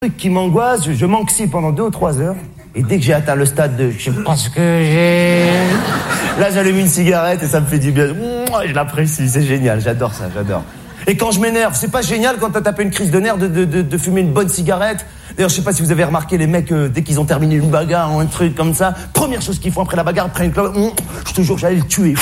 truc qui m'angoisse, je m'anxie pendant 2 ou 3 heures. Et dès que j'ai atteint le stade de je sais pas ce que j'ai... Là, j'allume une cigarette et ça me fait du bien. Je l'apprécie, c'est génial, j'adore ça, j'adore. Et quand je m'énerve, c'est pas génial quand t'as tapé une crise de nerfs de fumer une bonne cigarette. D'ailleurs, je sais pas si vous avez remarqué, les mecs, dès qu'ils ont terminé une bagarre ou un truc comme ça, première chose qu'ils font après la bagarre, après une clope, je te jure, j'allais le tuer.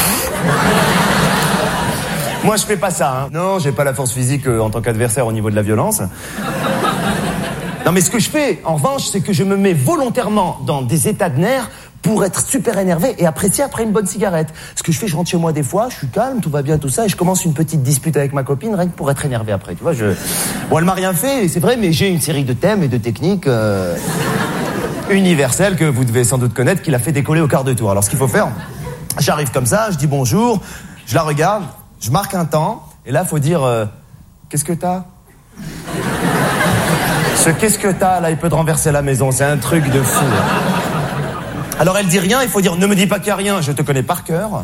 Moi, je fais pas ça, hein. Non, j'ai pas la force physique en tant qu'adversaire au niveau de la violence. Non, mais ce que je fais, en revanche, c'est que je me mets volontairement dans des états de nerfs pour être super énervé et apprécier après une bonne cigarette. Ce que je fais, je rentre chez moi des fois, je suis calme, tout va bien, tout ça, et je commence une petite dispute avec ma copine, rien que pour être énervé après, tu vois, Bon, elle m'a rien fait, c'est vrai, mais j'ai une série de thèmes et de techniques universelles que vous devez sans doute connaître, qui l'a fait décoller au quart de tour. Alors, ce qu'il faut faire, j'arrive comme ça, je dis bonjour, je la regarde, je marque un temps, et là, faut dire, qu'est-ce que t'as ? Ce qu'est-ce que t'as, là, il peut te renverser la maison, c'est un truc de fou. Alors elle dit rien, il faut dire, ne me dis pas qu'il y a rien, je te connais par cœur.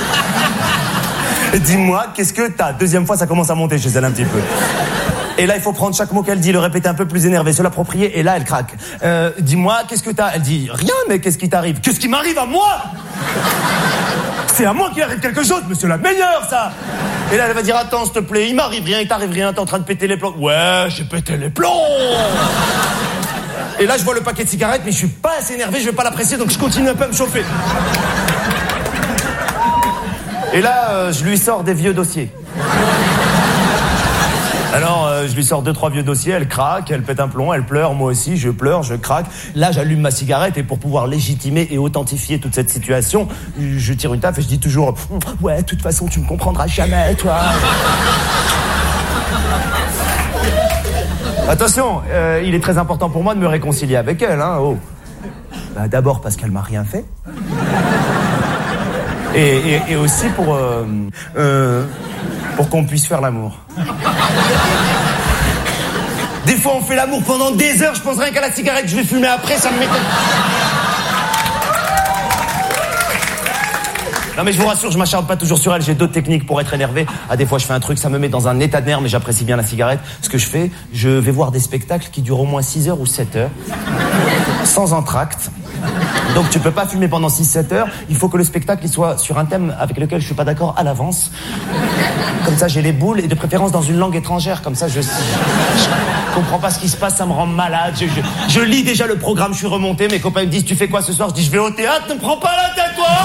Dis-moi, qu'est-ce que t'as ? Deuxième fois, ça commence à monter chez elle un petit peu. Et là, il faut prendre chaque mot qu'elle dit, le répéter un peu plus énervé, se l'approprier, et là, elle craque. Dis-moi, qu'est-ce que t'as ? Elle dit, rien, mais qu'est-ce qui t'arrive ? Qu'est-ce qui m'arrive à moi ? C'est à moi qu'il arrive quelque chose, mais c'est la meilleure, ça. Et là, elle va dire, attends, s'il te plaît, il m'arrive rien, il t'arrive rien, t'es en train de péter les plombs. Ouais, j'ai pété les plombs. Et là, je vois le paquet de cigarettes, mais je suis pas assez énervé, je vais pas l'apprécier, donc je continue un peu à me chauffer. Et là, je lui sors des vieux dossiers. Alors, je lui sors 2-3 vieux dossiers, elle craque, elle pète un plomb, elle pleure, moi aussi, je pleure, je craque. Là, j'allume ma cigarette et pour pouvoir légitimer et authentifier toute cette situation, je tire une taffe et je dis toujours « Ouais, de toute façon, tu me comprendras jamais, toi !» Attention, il est très important pour moi de me réconcilier avec elle, hein, oh. Bah, d'abord parce qu'elle m'a rien fait. Et aussi pour qu'on puisse faire l'amour. Des fois, on fait l'amour pendant des heures, je pense rien qu'à la cigarette que je vais fumer après, ça me m'étonne. Non mais je vous rassure, je m'acharne pas toujours sur elle, j'ai d'autres techniques pour être énervé. Ah, des fois je fais un truc, ça me met dans un état de nerf, mais j'apprécie bien la cigarette. Ce que je fais, je vais voir des spectacles qui durent au moins 6 heures ou 7 heures, sans entracte. Donc tu peux pas fumer pendant 6-7 heures, il faut que le spectacle il soit sur un thème avec lequel je suis pas d'accord à l'avance. Comme ça j'ai les boules, et de préférence dans une langue étrangère, comme ça je comprends pas ce qui se passe, ça me rend malade. Je lis déjà le programme, je suis remonté, mes copains me disent tu fais quoi ce soir ? Je dis je vais au théâtre, ne me prends pas la tête toi.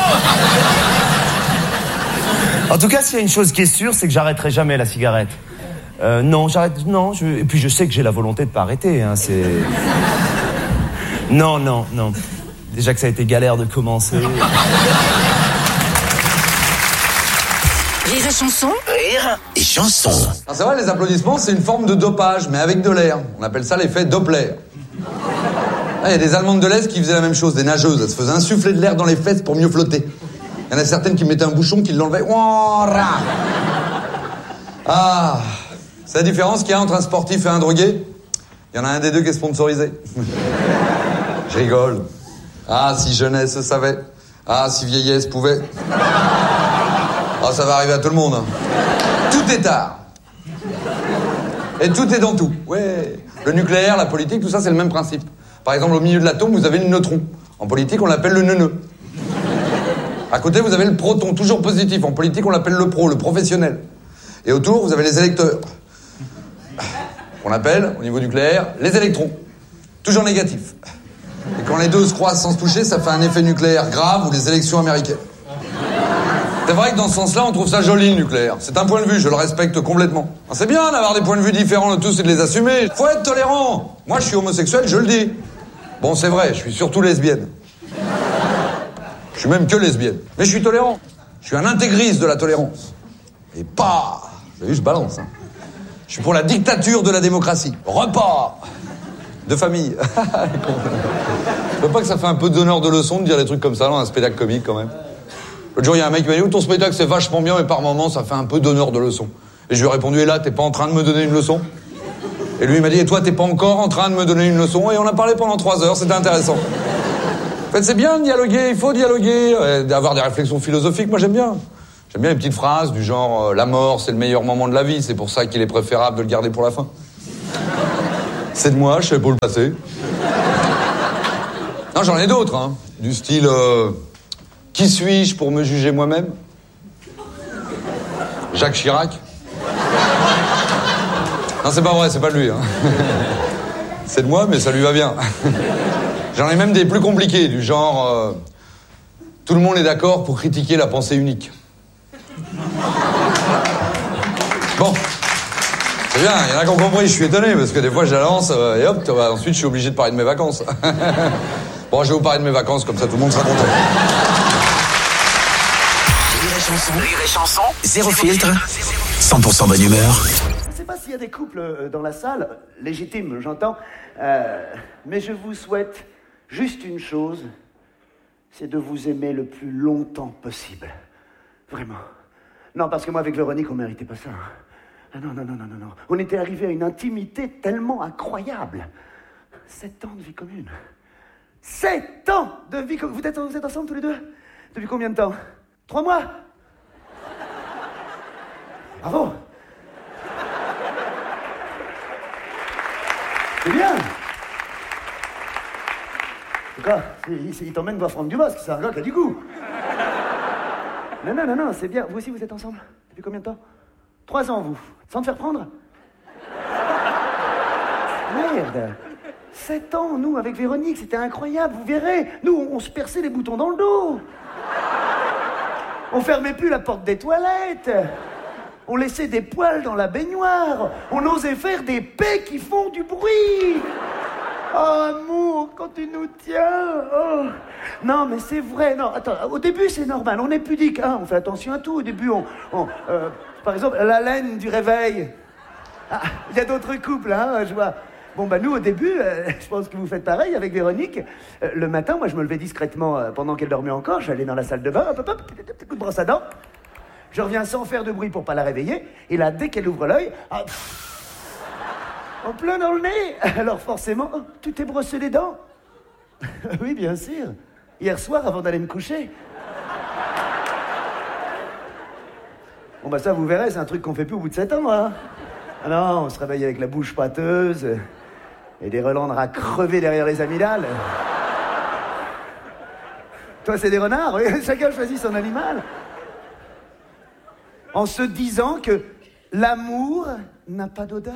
En tout cas, s'il y a une chose qui est sûre, c'est que j'arrêterai jamais la cigarette. Non, j'arrête, non, et puis je sais que j'ai la volonté de pas arrêter, hein, c'est... Non. Déjà que ça a été galère de commencer. Rire et chanson. Rire et chanson. Alors c'est vrai, les applaudissements, c'est une forme de dopage, mais avec de l'air. On appelle ça l'effet Doppler. Il y a des Allemandes de l'Est qui faisaient la même chose, des nageuses. Elles se faisaient insuffler de l'air dans les fesses pour mieux flotter. Il y en a certaines qui mettaient un bouchon, qui l'enlevaient. Ah, c'est la différence qu'il y a entre un sportif et un drogué. Il y en a un des deux qui est sponsorisé. Je rigole. Ah, si jeunesse savait. Ah, si vieillesse pouvait. Ah, ça va arriver à tout le monde. Hein. Tout est art. Et tout est dans tout. Ouais. Le nucléaire, la politique, tout ça, c'est le même principe. Par exemple, au milieu de l'atome, vous avez le neutron. En politique, on l'appelle le neuneu. À côté, vous avez le proton, toujours positif. En politique, on l'appelle le pro, le professionnel. Et autour, vous avez les électeurs. On appelle, au niveau nucléaire, les électrons. Toujours négatifs. Et quand les deux se croisent sans se toucher, ça fait un effet nucléaire grave ou les élections américaines. C'est vrai que dans ce sens-là, on trouve ça joli, le nucléaire. C'est un point de vue, je le respecte complètement. C'est bien d'avoir des points de vue différents de tous et de les assumer. Faut être tolérant. Moi, je suis homosexuel, je le dis. Bon, c'est vrai, je suis surtout lesbienne. Je suis même que lesbienne. Mais je suis tolérant. Je suis un intégriste de la tolérance. Et pas... Vous avez vu, je balance, hein. Je suis pour la dictature de la démocratie. Repas de famille. Je vois pas que ça fait un peu d'honneur de leçon de dire des trucs comme ça dans un spectacle comique, quand même. L'autre jour, il y a un mec qui m'a dit « ton spectacle, c'est vachement bien, mais par moments, ça fait un peu d'honneur de leçon. » Et je lui ai répondu « Et là, t'es pas en train de me donner une leçon ?» Et lui, il m'a dit « Et toi, t'es pas encore en train de me donner une leçon ?» Et on a parlé pendant 3 heures, c'était intéressant. En fait, c'est bien de dialoguer, il faut dialoguer, d'avoir des réflexions philosophiques, moi j'aime bien. J'aime bien les petites phrases du genre « la mort, c'est le meilleur moment de la vie, c'est pour ça qu'il est préférable de le garder pour la fin. » C'est de moi, je sais pas le passer. Non, j'en ai d'autres, hein. Du style... Qui suis-je pour me juger moi-même? Jacques Chirac. Non, c'est pas vrai, c'est pas de lui, hein. C'est de moi, mais ça lui va bien. J'en ai même des plus compliqués, du genre... tout le monde est d'accord pour critiquer la pensée unique. Bon. C'est bien, il y en a qui ont compris, je suis étonné, parce que des fois je la lance, et hop, ensuite je suis obligé de parler de mes vacances. Bon, je vais vous parler de mes vacances, comme ça tout le monde sera content. Rire et chanson, zéro filtre, 100% bonne humeur. Je ne sais pas s'il y a des couples dans la salle, légitimes, j'entends, mais je vous souhaite juste une chose, c'est de vous aimer le plus longtemps possible. Vraiment. Non, parce que moi, avec Véronique, on ne méritait pas ça. Ah non. On était arrivés à une intimité tellement incroyable. 7 ans de vie commune. 7 ans de vie commune. Vous êtes ensemble tous les deux? Depuis combien de temps? 3 mois? Bravo. C'est bien. En tout cas, il t'emmène voir Franck Dubosc, c'est un gars qui a du goût. Non, c'est bien. Vous aussi, vous êtes ensemble? Depuis combien de temps? 3 ans, vous. Sans te faire prendre? Merde. 7 ans, nous, avec Véronique, c'était incroyable, vous verrez. Nous, on se perçait les boutons dans le dos. On fermait plus la porte des toilettes. On laissait des poils dans la baignoire. On osait faire des paix qui font du bruit. Oh, amour, quand tu nous tiens. Oh. Non, mais c'est vrai. Non, attends, au début, c'est normal. On est pudique, hein. On fait attention à tout. Au début, par exemple, la laine du réveil. Ah, il y a d'autres couples, hein, je vois. Bon, bah, nous, au début, je pense que vous faites pareil avec Véronique. Le matin, moi, je me levais discrètement pendant qu'elle dormait encore. J'allais dans la salle de bain, hop, petit coup de brosse à dents. Je reviens sans faire de bruit pour pas la réveiller. Et là, dès qu'elle ouvre l'œil, en plein dans le nez. Alors forcément, tu t'es brossé les dents? Oui, bien sûr. Hier soir, avant d'aller me coucher. Bon, bah ça, vous verrez, c'est un truc qu'on fait plus au bout de 7 ans, hein. Ah non, on se réveille avec la bouche pâteuse et des relents de rats crevés derrière les amygdales. Toi, c'est des renards, oui. Chacun choisit son animal. En se disant que l'amour n'a pas d'odeur.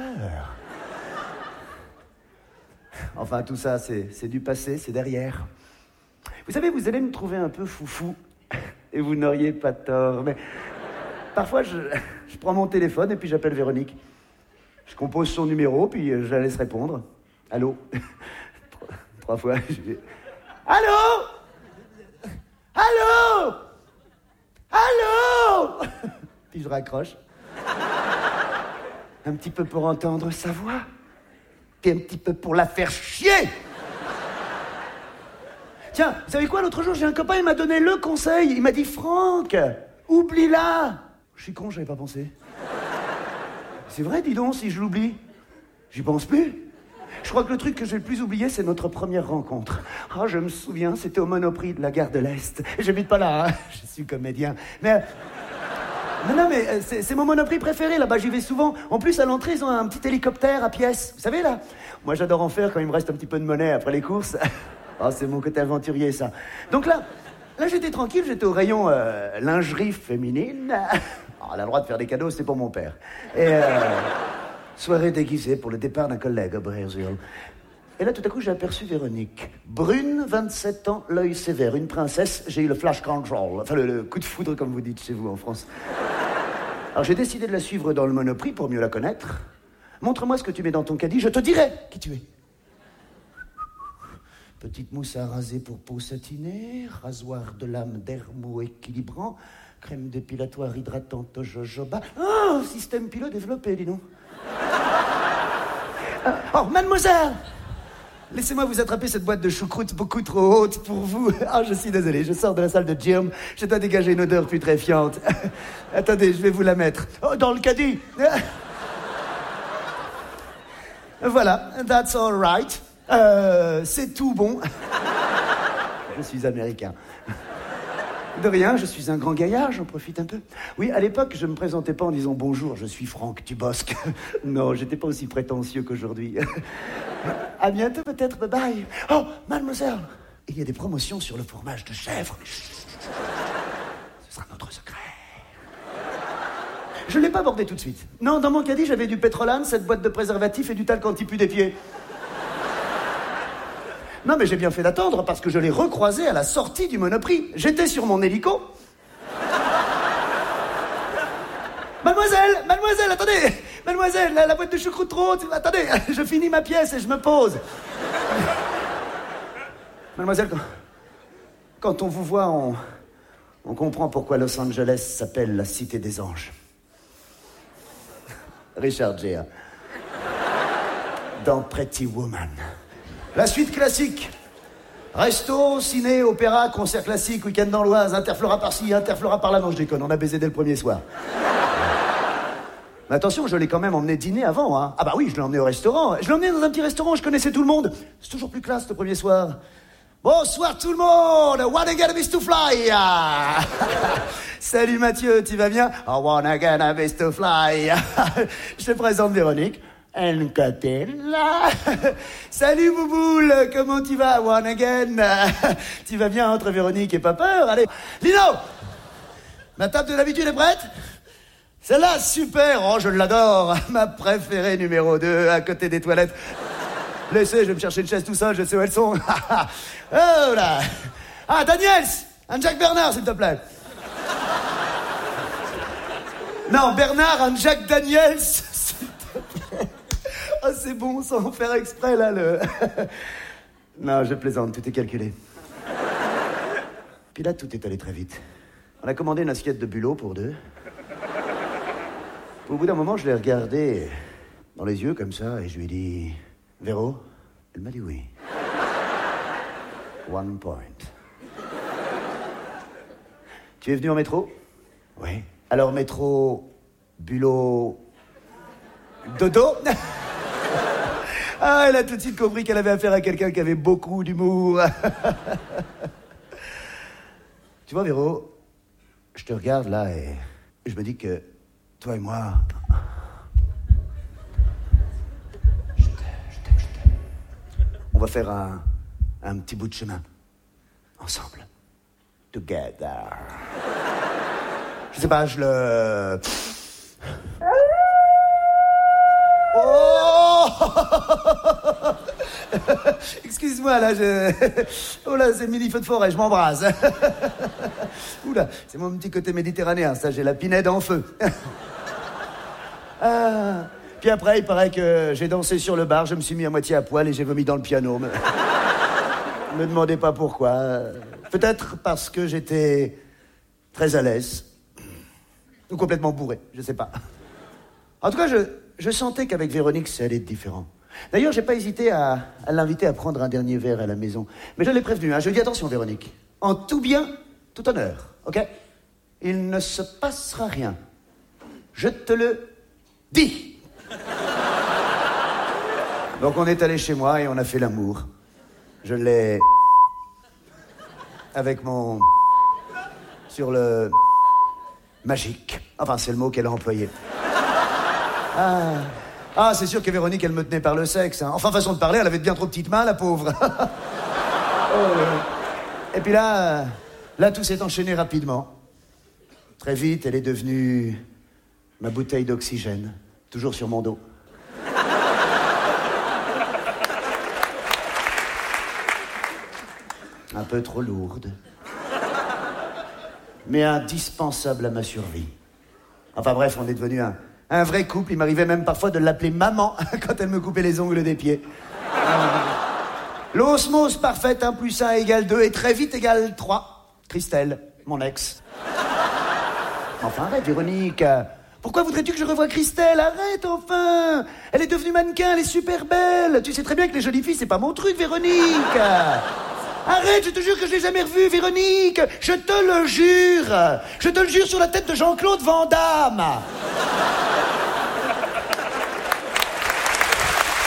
Enfin, tout ça, c'est du passé, c'est derrière. Vous savez, vous allez me trouver un peu foufou, et vous n'auriez pas tort, mais parfois, je prends mon téléphone et puis j'appelle Véronique. Je compose son numéro, puis je la laisse répondre. Allô? 3 fois. Allô? Allô? Allô? Puis je raccroche. Un petit peu pour entendre sa voix, puis un petit peu pour la faire chier. Tiens, vous savez quoi, l'autre jour, j'ai un copain, il m'a donné le conseil. Il m'a dit, Franck, oublie-la. Je suis con, j'avais pas pensé. C'est vrai, dis donc, si je l'oublie, j'y pense plus. Je crois que le truc que j'ai le plus oublié, c'est notre première rencontre. Ah, je me souviens, c'était au Monoprix de la gare de l'Est. J'habite pas là, hein. Je suis comédien. Mais... Non, mais c'est mon Monoprix préféré, là-bas, j'y vais souvent. En plus, à l'entrée, ils ont un petit hélicoptère à pièces. Vous savez, là? Moi, j'adore en faire quand il me reste un petit peu de monnaie après les courses. Oh, c'est mon côté aventurier, ça. Donc là, j'étais tranquille, j'étais au rayon lingerie féminine. Oh, elle a le droit de faire des cadeaux, c'est pour mon père. Et soirée déguisée pour le départ d'un collègue au Brésil. Et là, tout à coup, j'ai aperçu Véronique. Brune, 27 ans, l'œil sévère, une princesse. J'ai eu le flash control, enfin le coup de foudre, comme vous dites chez vous en France. Alors, j'ai décidé de la suivre dans le Monoprix pour mieux la connaître. Montre-moi ce que tu mets dans ton caddie, je te dirai qui tu es. Petite mousse à raser pour peau satinée, rasoir de lame dermo-équilibrant, crème dépilatoire hydratante jojoba. Oh, système pilote développé, dis donc. Oh, mademoiselle! Laissez-moi vous attraper cette boîte de choucroute beaucoup trop haute pour vous. Ah, je suis désolé, je sors de la salle de gym. Je dois dégager une odeur putréfiante. Attendez, je vais vous la mettre. Oh, dans le caddie. Voilà, that's all right. C'est tout bon. Je suis américain. De rien, je suis un grand gaillard, j'en profite un peu. Oui, à l'époque, je me présentais pas en disant bonjour, je suis Franck Dubosc. Non, j'étais pas aussi prétentieux qu'aujourd'hui. À bientôt peut-être, bye bye. Oh, mademoiselle, il y a des promotions sur le fromage de chèvre. Ce sera notre secret. Je l'ai pas abordé tout de suite. Non, dans mon caddie, j'avais du pétrolane, 7 boîtes de préservatifs et du talc anti-pu des pieds. Non, mais j'ai bien fait d'attendre parce que je l'ai recroisé à la sortie du Monoprix. J'étais sur mon hélico. Mademoiselle, attendez. Mademoiselle, la boîte de choucroute trop haute. Attendez, je finis ma pièce et je me pose. Mademoiselle, quand on vous voit, on comprend pourquoi Los Angeles s'appelle la cité des anges. Richard Gere. Dans Pretty Woman. La suite classique. Resto, ciné, opéra, concert classique, week-end dans l'Oise, Interflora par-ci, Interflora par-là. Non, je déconne, on a baisé dès le premier soir. Mais attention, je l'ai quand même emmené dîner avant, hein. Ah bah oui, je l'ai emmené au restaurant. Je l'ai emmené dans un petit restaurant, je connaissais tout le monde. C'est toujours plus classe le premier soir. Bonsoir tout le monde, wanna get a bit to fly. Salut Mathieu, tu vas bien? I wanna get a bit to fly. Je te présente Véronique. Encatella. Salut Bouboule, comment tu vas? One again. Tu vas bien entre Véronique et pas peur? Allez, Lino, ma table de l'habitude est prête? Celle-là, super, oh je l'adore. Ma préférée numéro 2, à côté des toilettes. Laissez, je vais me chercher une chaise tout seul, je sais où elles sont. Oh là. Ah, Daniels, un Jack Bernard, s'il te plaît. Non, Bernard, un Jack Daniels, s'il te plaît. Oh, c'est bon, sans faire exprès, là, le... Non, je plaisante, tout est calculé. Puis là, tout est allé très vite. On a commandé une assiette de bulot pour 2. Au bout d'un moment, je l'ai regardé dans les yeux, comme ça, et je lui ai dit... Véro? Elle m'a dit oui. 1 point. Tu es venu en métro? Oui. Alors, métro... bulot... dodo? Ah, elle a tout de suite compris qu'elle avait affaire à quelqu'un qui avait beaucoup d'humour. Tu vois, Véro, je te regarde là et je me dis que toi et moi... Je t'aime. On va faire un petit bout de chemin. Ensemble. Together. Je sais pas, je le... Oh. Excuse-moi, là, oh là, c'est mini feu de forêt, je m'embrase. Oula, c'est mon petit côté méditerranéen, ça, j'ai la pinède en feu. Ah. Puis après, il paraît que j'ai dansé sur le bar, je me suis mis à moitié à poil et j'ai vomi dans le piano. Me demandez pas pourquoi. Peut-être parce que j'étais très à l'aise. Ou complètement bourré, je sais pas. En tout cas, je sentais qu'avec Véronique, ça allait être différent. D'ailleurs, j'ai pas hésité à l'inviter à prendre un dernier verre à la maison. Mais je l'ai prévenu, hein. Je lui ai dit, attention, Véronique. En tout bien, tout honneur, ok? Il ne se passera rien. Je te le dis. Donc on est allé chez moi et on a fait l'amour. Je l'ai... avec mon... sur le... magique. Enfin, c'est le mot qu'elle a employé. Ah, c'est sûr que Véronique, elle me tenait par le sexe. Hein. Enfin, façon de parler, elle avait de bien trop petites mains, la pauvre. Et puis là, tout s'est enchaîné rapidement. Très vite, elle est devenue ma bouteille d'oxygène, toujours sur mon dos. Un peu trop lourde, mais indispensable à ma survie. Enfin bref, on est devenu un vrai couple. Il m'arrivait même parfois de l'appeler maman quand elle me coupait les ongles des pieds. L'osmose parfaite, 1 + 1 = 2 et très vite égale 3. Christelle, mon ex. Enfin, arrête, Véronique. Pourquoi voudrais-tu que je revoie Christelle? Arrête, enfin. Elle est devenue mannequin, elle est super belle. Tu sais très bien que les jolies filles, c'est pas mon truc, Véronique. Arrête, je te jure que je l'ai jamais revue, Véronique. Je te le jure. Je te le jure sur la tête de Jean-Claude Van Damme.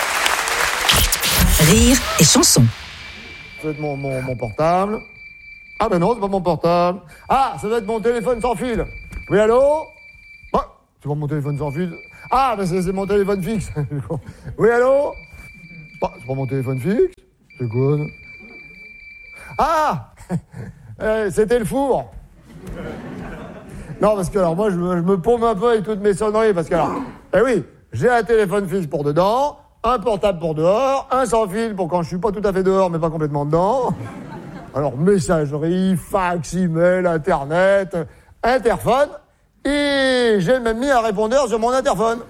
Rire et chanson. Faites mon portable. Ah ben non, c'est pas mon portable. Ah, ça doit être mon téléphone sans fil. Oui, allô? Ah, c'est pas mon téléphone sans fil. Ah, ben c'est mon téléphone fixe. Oui, allô? Ah, c'est pas mon téléphone fixe. C'est quoi? Ah, c'était le four. Non, parce que alors moi, je me paume un peu avec toutes mes sonneries, parce que alors, oui, j'ai un téléphone fixe pour dedans, un portable pour dehors, un sans fil pour quand je suis pas tout à fait dehors, mais pas complètement dedans. Alors, messagerie, fax, email, internet, interphone, et j'ai même mis un répondeur sur mon interphone.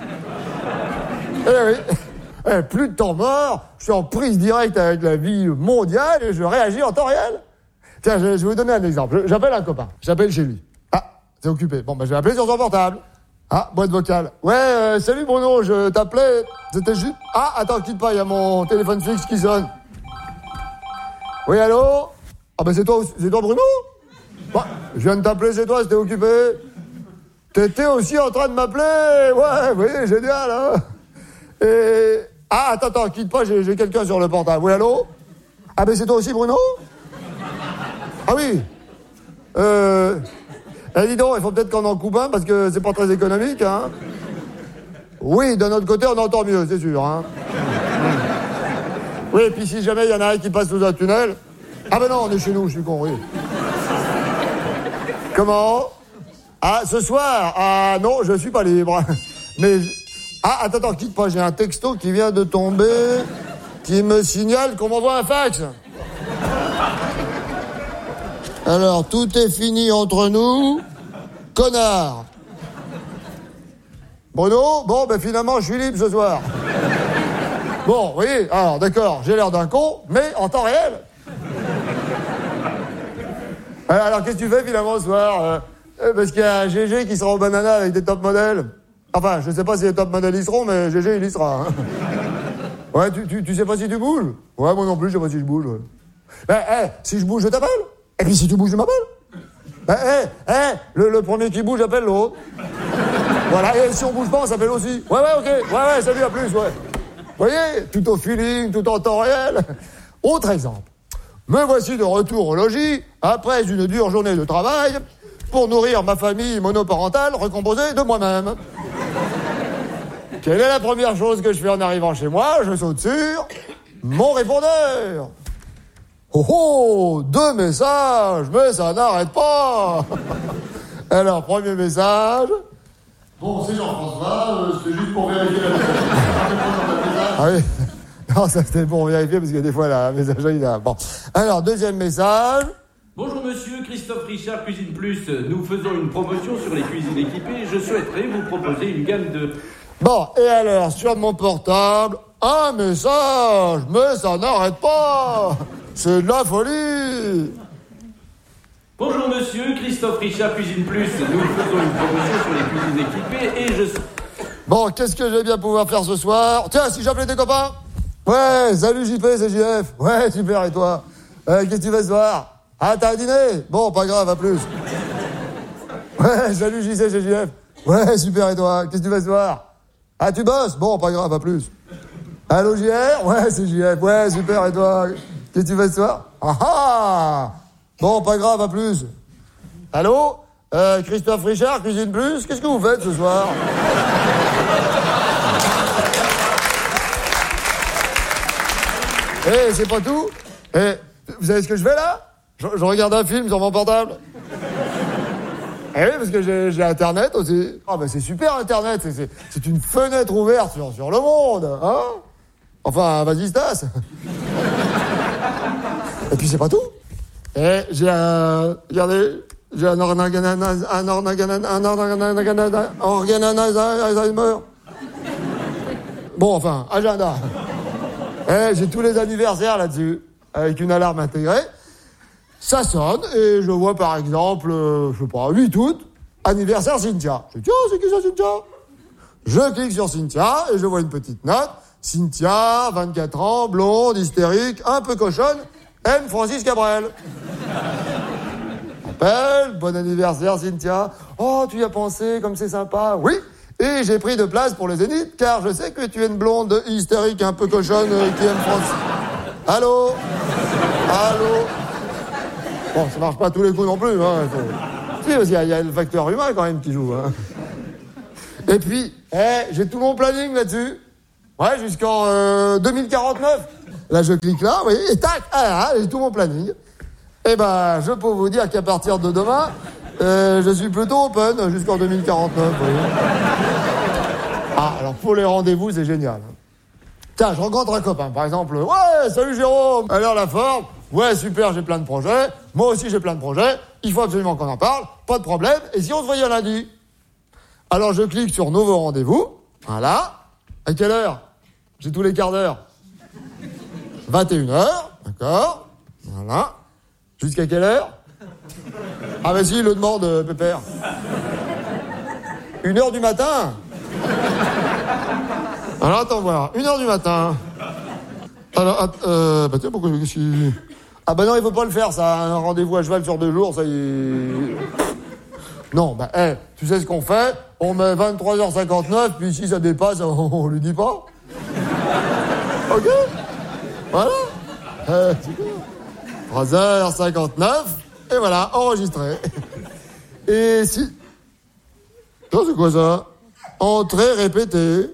Eh oui, plus de temps mort, je suis en prise directe avec la vie mondiale et je réagis en temps réel. Tiens, je vais vous donner un exemple. J'appelle un copain, j'appelle chez lui. Ah, c'est occupé. Bon, ben je vais appeler sur son portable. Ah, boîte vocale. Ouais, salut Bruno, je t'appelais, c'était juste... Ah, attends, quitte pas, il y a mon téléphone fixe qui sonne. Oui, allô? Ah ben c'est toi Bruno? Bah, je viens de t'appeler, c'est toi, c'était occupé. T'étais aussi en train de m'appeler? Ouais, oui, génial, hein? Et... Ah, attends, quitte pas, j'ai quelqu'un sur le portable. Oui, allô? Ah ben c'est toi aussi Bruno? Ah oui. Dis donc, il faut peut-être qu'on en coupe un parce que c'est pas très économique, hein? Oui, d'un autre côté, on entend mieux, c'est sûr, hein? Oui, et puis si jamais il y en a un qui passe sous un tunnel... Ah ben non, on est chez nous, je suis con, oui. Comment? Ah, ce soir? Ah non, je suis pas libre. Mais... Ah, attends, quitte pas, j'ai un texto qui vient de tomber, qui me signale qu'on m'envoie un fax. Alors, tout est fini entre nous. Connard. Bruno? Bon, ben finalement, je suis libre ce soir. Bon, oui, alors d'accord, j'ai l'air d'un con, mais en temps réel. Alors, qu'est-ce que tu fais finalement ce soir? Parce qu'il y a GG qui sera au banana avec des top modèles. Enfin, je sais pas si les top modèles y seront, mais GG, il y sera. Hein. Ouais, tu sais pas si tu bouges? Ouais, moi non plus, je sais pas si je bouge. Ouais. Ben, si je bouge, je t'appelle. Et puis si tu bouges, je m'appelle. Le premier qui bouge, appelle l'autre. Voilà, et si on bouge pas, on s'appelle aussi. Ouais, ok. Ouais, salut, à plus, ouais. Vous voyez, tout au feeling, tout en temps réel. Autre exemple. Me voici de retour au logis, après une dure journée de travail, pour nourrir ma famille monoparentale recomposée de moi-même. Quelle est la première chose que je fais en arrivant chez moi? Je saute sur mon répondeur. Oh, 2 messages, mais ça n'arrête pas. Alors, premier message. Bon, c'est Jean-François, c'était juste pour vérifier la message. Ah oui. Non, ça c'était pour vérifier parce que des fois la messagerie là. Bon. Alors, deuxième message. Bonjour monsieur, Christophe Richard, Cuisine Plus. Nous faisons une promotion sur les cuisines équipées. Je souhaiterais vous proposer une gamme de... Bon, et alors, sur mon portable, un message, mais ça n'arrête pas. C'est de la folie. Bonjour monsieur, Christophe Richard, Cuisine Plus. Nous faisons une promotion sur les cuisines équipées et je... Bon, qu'est-ce que je vais bien pouvoir faire ce soir? Tiens, si j'appelais tes copains? Ouais, salut JP, c'est JF. Ouais, super, et toi? Qu'est-ce que tu fais ce soir? Ah, t'as un dîner? Bon, pas grave, à plus. Ouais, salut JC, c'est JF. Ouais, super, et toi? Qu'est-ce que tu fais ce soir? Ah, tu bosses? Bon, pas grave, à plus. Allô, JR? Ouais, c'est JF. Ouais, super, et toi? Qu'est-ce que tu fais ce soir? Ah! Bon, pas grave, à plus. Allô? Christophe Richard, Cuisine Plus, qu'est-ce que vous faites ce soir? Eh, c'est pas tout? Eh, vous savez ce que je fais là? Je regarde un film sur mon portable. Eh oui, parce que j'ai Internet aussi. Ah ben c'est super Internet, c'est une fenêtre ouverte sur le monde, hein? Enfin, vas-y, Stas. Et puis c'est pas tout. Et j'ai un Alzheimer. Bon, enfin, agenda. Et j'ai tous les anniversaires là-dessus, avec une alarme intégrée. Ça sonne, et je vois par exemple, 8 août, anniversaire Cynthia. Je dis, tiens, c'est qui ça, Cynthia? Je clique sur Cynthia, et je vois une petite note. Cynthia, 24 ans, blonde, hystérique, un peu cochonne, aime Francis Cabrel. Appelle, bon anniversaire Cynthia. Oh, tu y as pensé, comme c'est sympa. Oui, et j'ai pris de place pour le Zénith, car je sais que tu es une blonde hystérique, un peu cochonne, qui aime Francis. Allô? Bon, ça marche pas à tous les coups non plus, hein. Si, parce qu'il y a le facteur humain quand même qui joue, hein. Et puis, j'ai tout mon planning là-dessus. Ouais, jusqu'en 2049. Là, je clique là, vous voyez, et tac, j'ai tout mon planning. Eh ben, je peux vous dire qu'à partir de demain, je suis plutôt open jusqu'en 2049, vous voyez. Ah, alors pour les rendez-vous, c'est génial. Tiens, je rencontre un copain, par exemple. Ouais, salut Jérôme. Alors la forme. Ouais, super, j'ai plein de projets. Moi aussi, j'ai plein de projets. Il faut absolument qu'on en parle. Pas de problème. Et si on se voyait lundi? Alors je clique sur nouveau rendez-vous. Voilà. À quelle heure? J'ai tous les quarts d'heure. 21h. D'accord. Voilà. Jusqu'à quelle heure? Ah bah si, il le demande, Pépère. 1h du matin. Alors attends voir, 1h du matin. Alors, bah tiens, pourquoi si... Ah bah non, il faut pas le faire, ça, un rendez-vous à cheval sur 2 jours, ça y est... Non, bah, tu sais ce qu'on fait? On met 23h59, puis si ça dépasse, on lui dit pas. Ok? Voilà. 3h59, et voilà, enregistré. Et si... Ça, c'est quoi ça? Entrée répétée.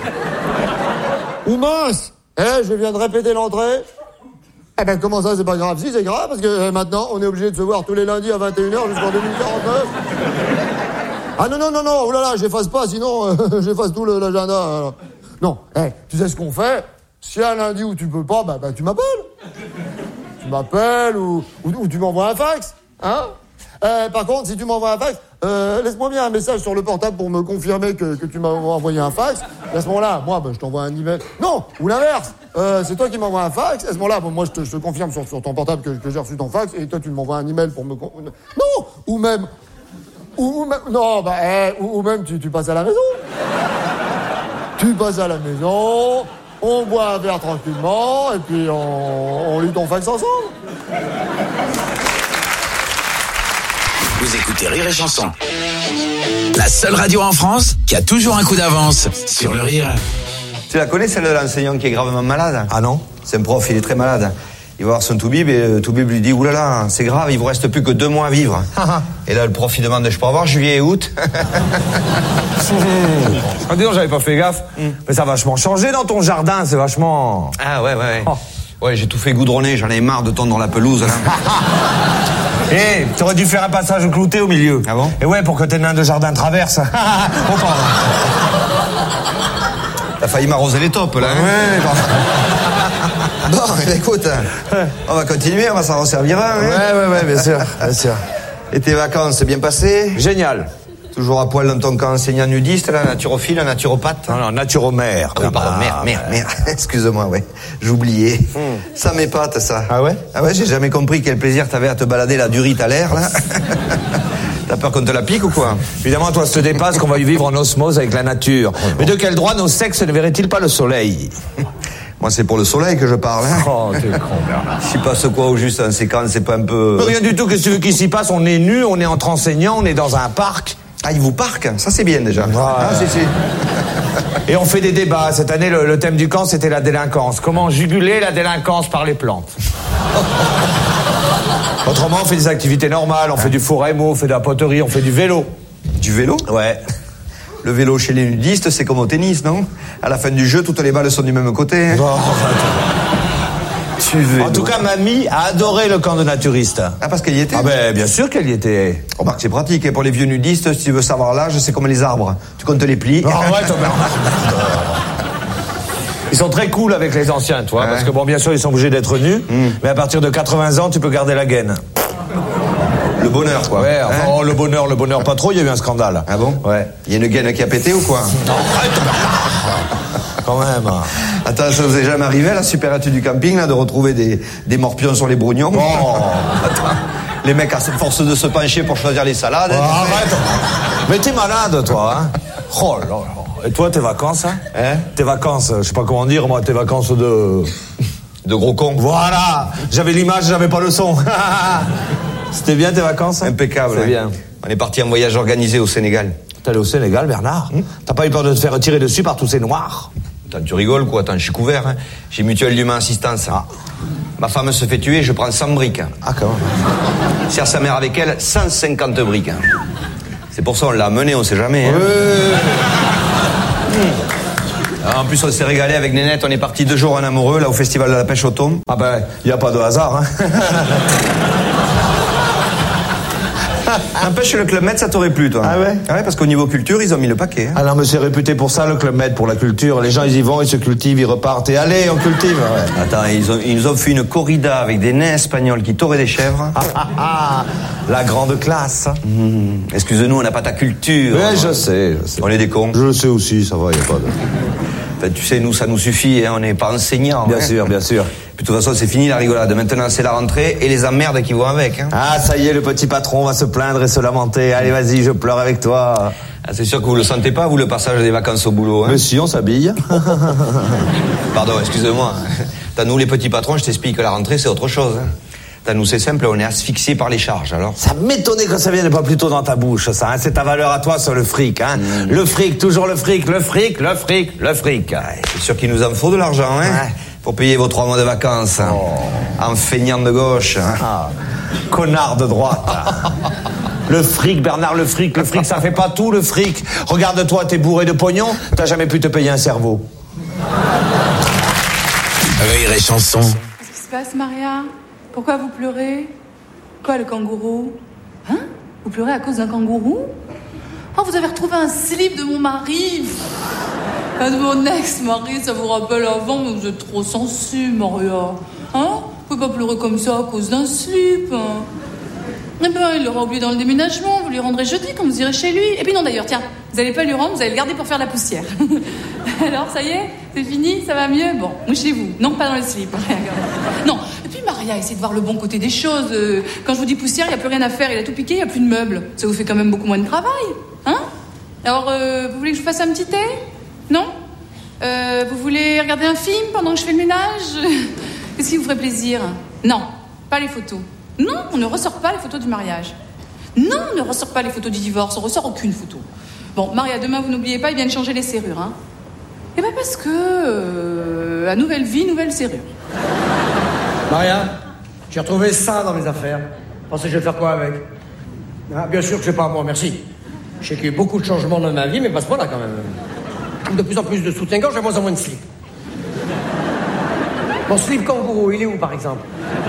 Ou mince! Je viens de répéter l'entrée. Eh ben, comment ça, c'est pas grave? Si, c'est grave, parce que maintenant, on est obligé de se voir tous les lundis à 21h jusqu'en 2049. Ah non, oh là là, j'efface pas, sinon, j'efface tout l'agenda. Alors. Non, tu sais ce qu'on fait? Si un lundi où tu peux pas, bah tu m'appelles. Tu m'appelles ou tu m'envoies un fax, hein? Par contre, si tu m'envoies un fax, laisse-moi bien un message sur le portable pour me confirmer que tu m'as envoyé un fax. Et à ce moment-là, moi, je t'envoie un email. Non, ou l'inverse. C'est toi qui m'envoies un fax. À ce moment-là, moi, je te confirme sur ton portable que j'ai reçu ton fax. Et toi, tu m'envoies un email pour me... Non, ou même... Non, ou même tu passes à la maison. Tu passes à la maison, on boit un verre tranquillement, et puis on lit ton fax ensemble. Vous écoutez Rire et Chanson. La seule radio en France qui a toujours un coup d'avance sur le rire. Tu la connais, celle de l'enseignant qui est gravement malade? Ah non? C'est un prof, il est très malade. Il va voir son toubib et toubib lui dit « Oulala, c'est grave, il vous reste plus que 2 mois à vivre. » Et là, le prof, il demande « Je peux avoir juillet et août ?» Ah, dis donc, j'avais pas fait gaffe. Mais ça a vachement changé dans ton jardin, c'est vachement... Ah ouais. Oh. Ouais, j'ai tout fait goudronner, j'en ai marre de tondre la pelouse, là. Tu aurais dû faire un passage clouté au milieu. Ah bon? Et ouais, pour que tes nains de jardin traversent. T'as failli m'arroser les taupes, là. Ouais, Bon, écoute, on va continuer, on va s'en resservir un. Hein. Ouais, bien sûr. Et tes vacances, bien passées? Génial. Toujours à poil dans ton camp enseignant nudiste, là, naturophile, naturopathe? Non, naturomère. Ah oui, pardon, merde. Excuse-moi, ouais. J'oubliais. Ça m'épate, ça. Ah ouais? Ah ouais, j'ai jamais compris quel plaisir t'avais à te balader la durite à l'air, là. T'as peur qu'on te la pique ou quoi? Évidemment, toi, ça te dépasse qu'on va y vivre en osmose avec la nature. Mais de quel droit nos sexes ne verraient-ils pas le soleil? Moi, c'est pour le soleil que je parle, hein. Oh, t'es con, Bernard. S'y passe quoi au juste en séquence, c'est pas un peu... Rien du tout, qu'est-ce que tu veux qu'il s'y passe? On est nus, on est entre enseignants, on est dans un parc. Ah, il vous parque? Ça, c'est bien, déjà. Ouais. Ah, si. Et on fait des débats. Cette année, le thème du camp, c'était la délinquance. Comment juguler la délinquance par les plantes? Autrement, on fait des activités normales. On fait du four à émaux, on fait de la poterie, on fait du vélo. Du vélo? Ouais. Le vélo chez les nudistes, c'est comme au tennis, non? À la fin du jeu, toutes les balles sont du même côté. Bon, en tout cas, mamie a adoré le camp de naturistes. Ah, parce qu'elle y était? Ah ben, bien sûr qu'elle y était. Remarque, c'est pratique. Et pour les vieux nudistes, si tu veux savoir l'âge, c'est comme les arbres. Tu comptes les plis. Oh, ouais, toi, ils sont très cool avec les anciens, toi, parce que bon, bien sûr, ils sont obligés d'être nus, mais à partir de 80 ans, tu peux garder la gaine. Le bonheur, quoi. Ouais, enfin, le bonheur pas trop, il y a eu un scandale. Ah bon? Ouais. Il y a une gaine qui a pété ou quoi? Non, arrête. Quand même. Attends, ça vous est jamais arrivé à la supérette du camping, là, de retrouver des morpions sur les brognons? Bon. Attends, les mecs, à force de se pencher pour choisir les salades. Oh, arrête. Mais t'es malade, toi, hein? Oh là là. Et toi, tes vacances, hein? Tes vacances, je sais pas comment dire, moi, tes vacances de gros con. Voilà. J'avais l'image, j'avais pas le son. C'était bien tes vacances? Impeccable. C'est bien. On est parti en voyage organisé au Sénégal. T'es allé au Sénégal, Bernard? T'as pas eu peur de te faire tirer dessus par tous ces noirs? Attends, tu rigoles, quoi? Attends, je suis couvert, hein. J'ai Mutuelle d'Humain Assistance. Ah. Ma femme se fait tuer, je prends 100 briques. Ah, quand même. Sert sa mère avec elle, 150 briques. C'est pour ça on l'a amené, on sait jamais. Hein. En plus, on s'est régalé avec Nénette. On est parti 2 jours en amoureux, là, au festival de la pêche au thon. Ah ben, il n'y a pas de hasard, hein. N'empêche, le Club Med, ça t'aurait plu, toi. Ah ouais? Ah ouais, parce qu'au niveau culture, ils ont mis le paquet. Hein. Ah non, mais c'est réputé pour ça, le Club Med, pour la culture. Les gens, ils y vont, ils se cultivent, ils repartent. Et allez, on cultive. Ouais. Attends, ils nous ont fait une corrida avec des nains espagnols qui touraient des chèvres. La grande classe. Excuse-nous, on n'a pas ta culture. Ouais, je sais. On est des cons. Je le sais aussi, ça va, il n'y a pas de... Enfin, tu sais, nous, ça nous suffit, hein, on n'est pas enseignants. Bien hein. sûr, bien sûr. Puis, de toute façon, c'est fini la rigolade. Maintenant, c'est la rentrée et les emmerdes qui vont avec. Hein. Ah, ça y est, le petit patron va se plaindre et se lamenter. Allez, vas-y, je pleure avec toi. Ah, c'est sûr que vous le sentez pas, vous, le passage des vacances au boulot. Hein. Mais si, on s'habille. Pardon, excusez-moi. T'as nous, les petits patrons, je t'explique que la rentrée, c'est autre chose. Hein. T'as nous, c'est simple, on est asphyxiés par les charges, alors. Ça m'étonnait que ça vienne pas plutôt dans ta bouche, ça. Hein. C'est ta valeur à toi sur le fric, hein. Le fric, toujours le fric, le fric, le fric, le fric. Ouais, c'est sûr qu'il nous en faut de l'argent, hein. Ouais. Pour payer vos 3 mois de vacances. Hein. En feignant de gauche. Hein. Ah, connard de droite. Le fric, Bernard, le fric, ça fait pas tout, le fric. Regarde-toi, t'es bourré de pognon, t'as jamais pu te payer un cerveau. Rire et chanson. Qu'est-ce qui se passe, Maria? Pourquoi vous pleurez? Quoi, le kangourou? Hein? Vous pleurez à cause d'un kangourou? Oh, vous avez retrouvé un slip de mon mari. De mon ex-mari, ça vous rappelle avant, mais vous êtes trop sensible, Maria. Hein? Vous pouvez pas pleurer comme ça à cause d'un slip. Hein? Eh ben, il l'aura oublié dans le déménagement, vous lui rendrez jeudi quand vous irez chez lui. Et puis non, d'ailleurs, tiens, vous allez pas lui rendre, vous allez le garder pour faire la poussière. Alors, ça y est? C'est fini? Ça va mieux? Bon, mouchez-vous. Non, pas dans le slip. Non. Et puis, Maria, essayez de voir le bon côté des choses. Quand je vous dis poussière, il n'y a plus rien à faire, il a tout piqué, il n'y a plus de meubles. Ça vous fait quand même beaucoup moins de travail. Hein? Alors, vous voulez que je vous fasse un petit thé? Non? Vous voulez regarder un film pendant que je fais le ménage? Qu'est-ce qui vous ferait plaisir? Non, pas les photos. Non, on ne ressort pas les photos du mariage. Non, on ne ressort pas les photos du divorce, on ressort aucune photo. Bon, Maria, demain, vous n'oubliez pas, ils viennent changer les serrures, hein? Eh ben parce que... à nouvelle vie, nouvelle serrure. Maria, j'ai retrouvé ça dans mes affaires. Pensez que je vais faire quoi avec? Ah, bien sûr que c'est pas à moi, merci. Je sais qu'il y a eu beaucoup de changements dans ma vie, mais pas ce point-là quand même. De plus en plus de soutien-gorge et moins en moins de slip. Mon slip kangourou, il est où par exemple?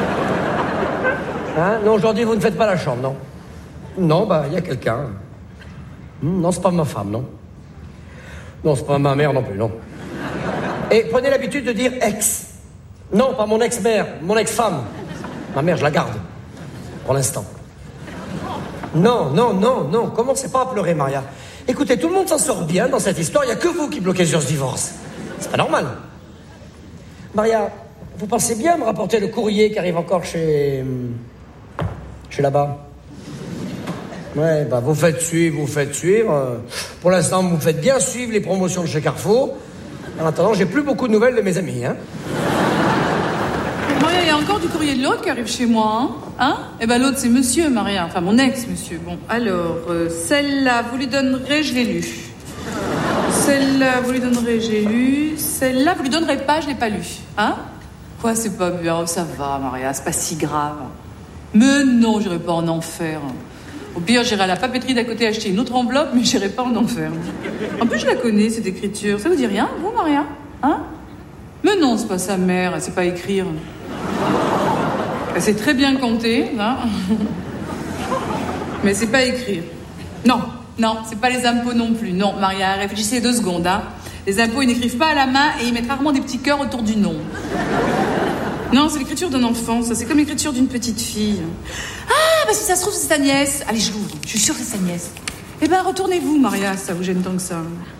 Hein? Non, aujourd'hui vous ne faites pas la chambre, non? Non, bah, il y a quelqu'un. Non, c'est pas ma femme, non? Non, c'est pas ma mère non plus, non. Et prenez l'habitude de dire ex. Non, pas mon ex-mère, mon ex-femme. Ma mère, je la garde. Pour l'instant. Non, non, non, non. Commencez pas à pleurer, Maria. Écoutez, tout le monde s'en sort bien dans cette histoire. Il n'y a que vous qui bloquez sur ce divorce. C'est pas normal. Maria, vous pensez bien me rapporter le courrier qui arrive encore chez là-bas? Ouais, bah vous faites suivre. Pour l'instant, vous faites bien suivre les promotions de chez Carrefour. En attendant, j'ai plus beaucoup de nouvelles de mes amis, hein. Maria, il y a encore du courrier de l'autre qui arrive chez moi, hein? Eh ben l'autre, c'est monsieur, Maria. Enfin, mon ex-monsieur. Bon, alors, celle-là, vous lui donnerez, je l'ai lu. Celle-là, vous lui donnerez, j'ai lu. Celle-là, vous lui donnerez pas, je l'ai pas lu. Hein? Quoi, c'est pas bien? Ça va, Maria, c'est pas si grave. Mais non, j'irai pas en enfer. Au pire, j'irai à la papeterie d'à côté acheter une autre enveloppe, mais j'irai pas en enfer. En plus, je la connais, cette écriture. Ça vous dit rien, vous, Maria? Hein? Mais non, c'est pas sa mère, elle sait pas écrire. Elle sait très bien compter, hein? Mais elle sait pas écrire. Non, c'est pas les impôts non plus. Non, Maria, réfléchissez 2 secondes, hein. Les impôts, ils n'écrivent pas à la main et ils mettent rarement des petits cœurs autour du nom. Non, c'est l'écriture d'un enfant, ça. C'est comme l'écriture d'une petite fille. Ah, bah si ça se trouve, c'est sa nièce. Allez, je l'ouvre. Je suis sûre que c'est sa nièce. Eh ben, retournez-vous, Maria, ça vous gêne tant que ça.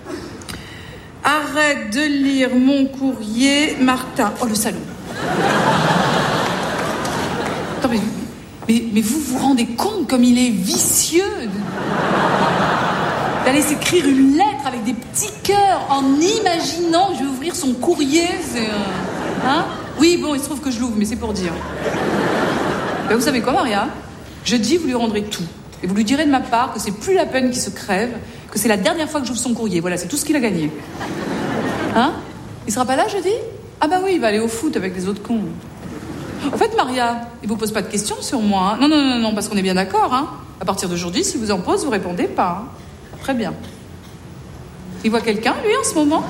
Arrête de lire mon courrier, Martin. Oh, le salaud. Attends, mais vous vous rendez compte comme il est vicieux d'aller s'écrire une lettre avec des petits cœurs en imaginant que je vais ouvrir son courrier, c'est... Hein? Oui, bon, il se trouve que je l'ouvre, mais c'est pour dire. Ben, vous savez quoi, Maria? Jeudi, vous lui rendrez tout. Et vous lui direz de ma part que c'est plus la peine qu'il se crève, que c'est la dernière fois que j'ouvre son courrier. Voilà, c'est tout ce qu'il a gagné. Hein? Il sera pas là jeudi? Ah bah oui, il va aller au foot avec les autres cons. En fait, Maria, il vous pose pas de questions sur moi. Hein. Non, parce qu'on est bien d'accord. Hein. À partir d'aujourd'hui, si vous en pose, vous répondez pas. Hein. Très bien. Il voit quelqu'un, lui, en ce moment?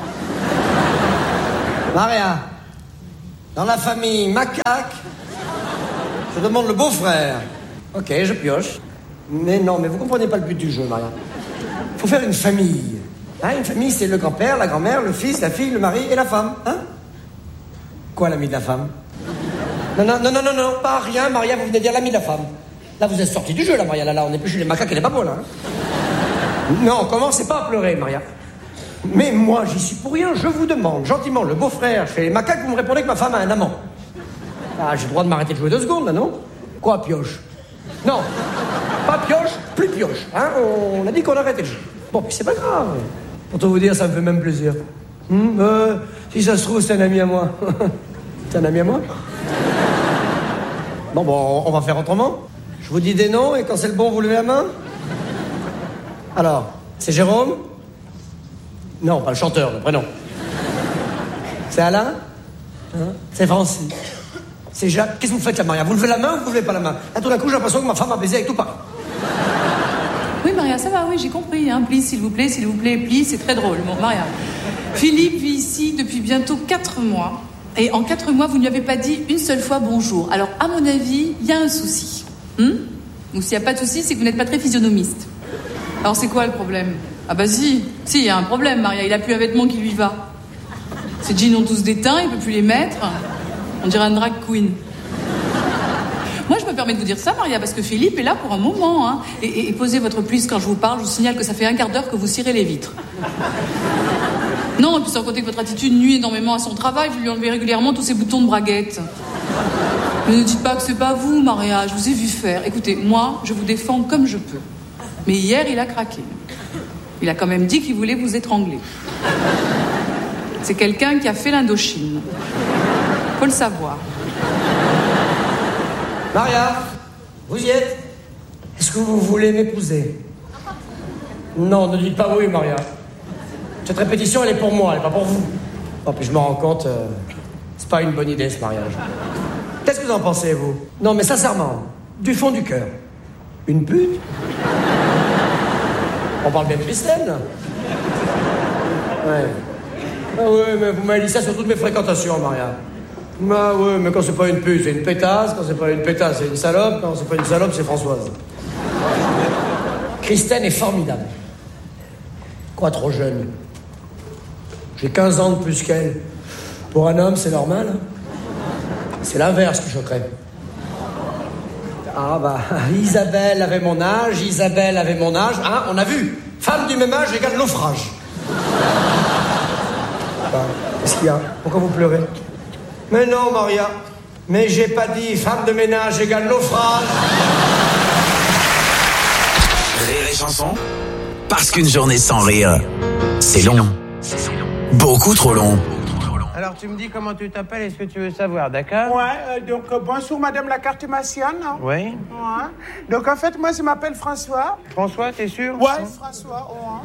Maria, dans la famille Macaque, je demande le beau-frère. Ok, je pioche. Mais non, mais vous comprenez pas le but du jeu, Maria. Faut faire une famille. Hein, une famille, c'est le grand-père, la grand-mère, le fils, la fille, le mari et la femme. Hein? Quoi, l'ami de la femme? Non, pas rien, Maria, vous venez de dire l'ami de la femme. Là, vous êtes sorti du jeu, là, Maria. Là, on n'est plus chez les macaques et les babos, là. Hein? Non, commencez pas à pleurer, Maria. Mais moi, j'y suis pour rien. Je vous demande gentiment le beau-frère chez les macaques, vous me répondez que ma femme a un amant. Ah, j'ai le droit de m'arrêter de jouer 2 secondes, là, non? Quoi, pioche? Non, pas pioche, plus pioche. Hein? On a dit qu'on arrêtait le jeu. Bon, puis c'est pas grave. Pour tout vous dire, ça me fait même plaisir. Si ça se trouve, c'est un ami à moi. C'est un ami à moi? Bon, on va faire autrement. Je vous dis des noms et quand c'est le bon, vous levez la main. Alors, c'est Jérôme? Non, pas le chanteur, le prénom. C'est Alain? Hein? C'est Francis. C'est Jacques. Qu'est-ce que vous faites là, Maria? Vous levez la main ou vous levez pas la main? Là, tout d'un coup, j'ai l'impression que ma femme a baisé avec tout Paris. Oui, Maria, ça va, oui, j'ai compris. Hein. Please, s'il vous plaît, please, c'est très drôle. Bon, Maria. Philippe vit ici depuis bientôt 4 mois. Et en 4 mois, vous ne lui avez pas dit une seule fois bonjour. Alors, à mon avis, il y a un souci. Ou s'il n'y a pas de souci, c'est que vous n'êtes pas très physionomiste. Alors, c'est quoi le problème? Ah bah si, il y a un problème, Maria. Il a plus un vêtement qui lui va. Ses jeans ont tous déteint, il peut plus les mettre. On dirait un drag queen. Moi, je me permets de vous dire ça, Maria, parce que Philippe est là pour un moment. Hein. Et posez votre plus quand je vous parle. Je vous signale que ça fait 1/4 d'heure que vous cirez les vitres. Non, et puis sans compter que votre attitude nuit énormément à son travail. Vous lui enlevez régulièrement tous ses boutons de braguette. Mais ne dites pas que c'est pas vous, Maria. Je vous ai vu faire. Écoutez, moi, je vous défends comme je peux. Mais hier, il a craqué. Il a quand même dit qu'il voulait vous étrangler. C'est quelqu'un qui a fait l'Indochine. Faut le savoir. Maria, vous y êtes? Est-ce que vous voulez m'épouser? Non, ne dites pas oui, Maria. Cette répétition, elle est pour moi, elle est pas pour vous. Oh, puis je me rends compte, c'est pas une bonne idée, ce mariage. Qu'est-ce que vous en pensez, vous? Non, mais sincèrement, du fond du cœur. Une pute? On parle bien de Christelle, là. Ouais. Ah ouais, mais vous m'avez dit ça sur toutes mes fréquentations, Maria. Bah ouais, mais quand c'est pas une pute, c'est une pétasse. Quand c'est pas une pétasse, c'est une salope. Quand c'est pas une salope, c'est Françoise. Christelle est formidable. Quoi, trop jeune? J'ai 15 ans de plus qu'elle. Pour un homme, c'est normal. Hein? C'est l'inverse qui choquerait. Ah bah, Isabelle avait mon âge. Hein, on a vu. Femme du même âge égale naufrage. Bah, qu'est-ce qu'il y a? Pourquoi vous pleurez? Mais non, Maria. Mais j'ai pas dit femme de ménage égale naufrage. Rire et chanson. Parce qu'une journée sans rire, c'est long. Beaucoup trop long. Alors, tu me dis comment tu t'appelles et ce que tu veux savoir, d'accord? Ouais, donc bonjour Madame la cartomancienne. Oui. Ouais. Donc en fait, moi je m'appelle François. François, t'es sûr? Ouais, François.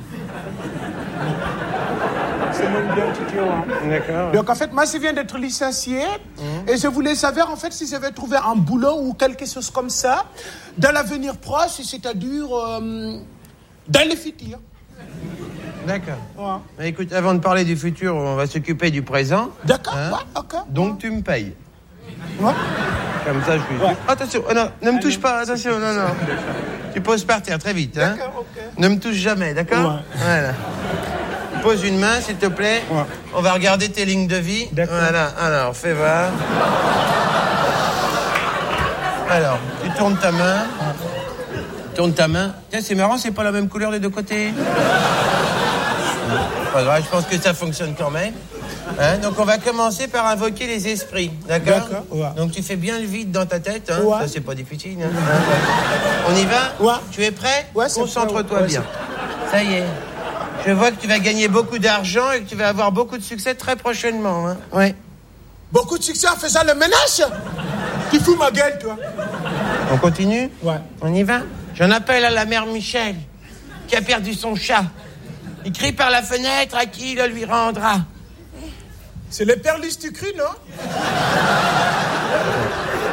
C'est mon identité. D'accord. Donc en fait, moi je viens d'être licencié et je voulais savoir en fait si je vais trouver un boulot ou quelque chose comme ça dans l'avenir proche, c'est-à-dire dans le futur. D'accord. Ouais. Mais écoute, avant de parler du futur, on va s'occuper du présent. D'accord, hein? Ouais, ok. Donc tu me payes. Ouais. Comme ça, je suis... Ouais. Attention, oh non, ne me touche pas, attention, non. Tu poses par terre, très vite, hein. D'accord, ok. Ne me touche jamais, d'accord? Ouais. Voilà. Pose une main, s'il te plaît. Ouais. On va regarder tes lignes de vie. D'accord. Voilà, alors, fais voir. Alors, tu tournes ta main. Tourne ta main. Tiens, c'est marrant, c'est pas la même couleur des deux côtés. Pas grave, je pense que ça fonctionne quand même. Hein, donc on va commencer par invoquer les esprits, d'accord? D'accord, ouais. Donc tu fais bien le vide dans ta tête, hein? Ouais. Ça c'est pas difficile. Hein? On y va? Ouais. Tu es prêt? Ouais, c'est concentre-toi prêt, bien. Ça y est. Je vois que tu vas gagner beaucoup d'argent et que tu vas avoir beaucoup de succès très prochainement. Hein? Ouais. Beaucoup de succès en faisant le ménage. Tu fous ma gueule, toi. On continue? Ouais. On y va? J'en appelle à la mère Michel, qui a perdu son chat. Il crie par la fenêtre à qui le lui rendra. C'est le père Lustucru, non?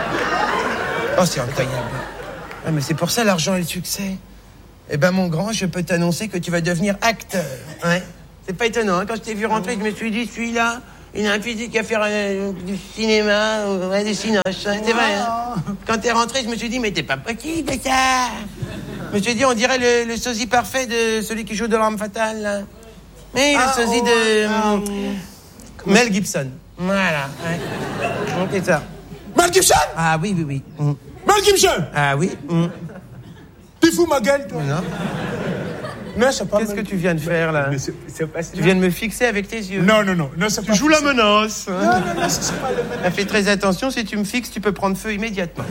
Oh, c'est incroyable. Ah, mais c'est pour ça l'argent et le succès. Eh ben, mon grand, je peux t'annoncer que tu vas devenir acteur. Ouais. C'est pas étonnant, hein. Quand je t'ai vu rentrer, je me suis dit, celui-là, il a un physique à faire du cinéma, des cinoches. Hein. C'est vrai, hein. Quand t'es rentré, je me suis dit, mais t'es pas possible, ça. Je me suis dit, on dirait le sosie parfait de celui qui joue de l'Arme Fatale, là. Mais le sosie de Mel Gibson. Voilà, ouais. C'est ça. Mel Gibson? Ah oui. Mel Gibson? Ah oui. Tu fous ma gueule, toi? Non. Non, c'est pas. Qu'est-ce que tu viens de faire, là? Mais c'est pas... Tu viens de me fixer avec tes yeux. Non, c'est pas... Tu joues la menace. Non, c'est pas le menace. Fais très attention, si tu me fixes, tu peux prendre feu immédiatement.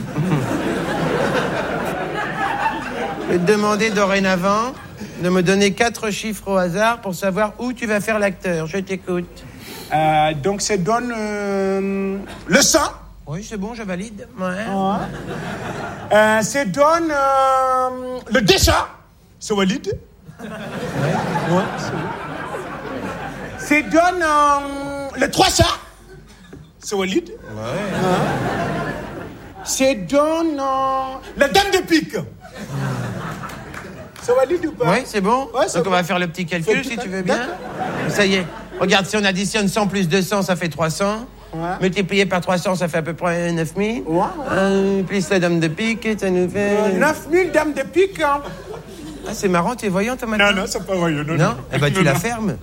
Je vais te demander dorénavant de me donner 4 chiffres au hasard pour savoir où tu vas faire l'acteur. Je t'écoute. Donc, ça donne le 100. Oui, c'est bon, je valide. Ouais. Ça donne le 200. C'est valide. Ouais, c'est bon. Ça donne le 300. C'est valide. Ouais. Ça donne la dame de pique. C'est valide ou pas? Oui, c'est bon. Ouais, donc on va faire le petit calcul si tu veux bien. Ça y est. Regarde, si on additionne 100 plus 200, ça fait 300. Ouais. Multiplié par 300, ça fait à peu près 9000. Ouais. Plus la dame de pique, ça nous fait... 9000 dames de pique. Hein. Ah, c'est marrant, tu es voyant, toi, maintenant? Non, c'est pas voyant. Non? Eh ben, tu la fermes.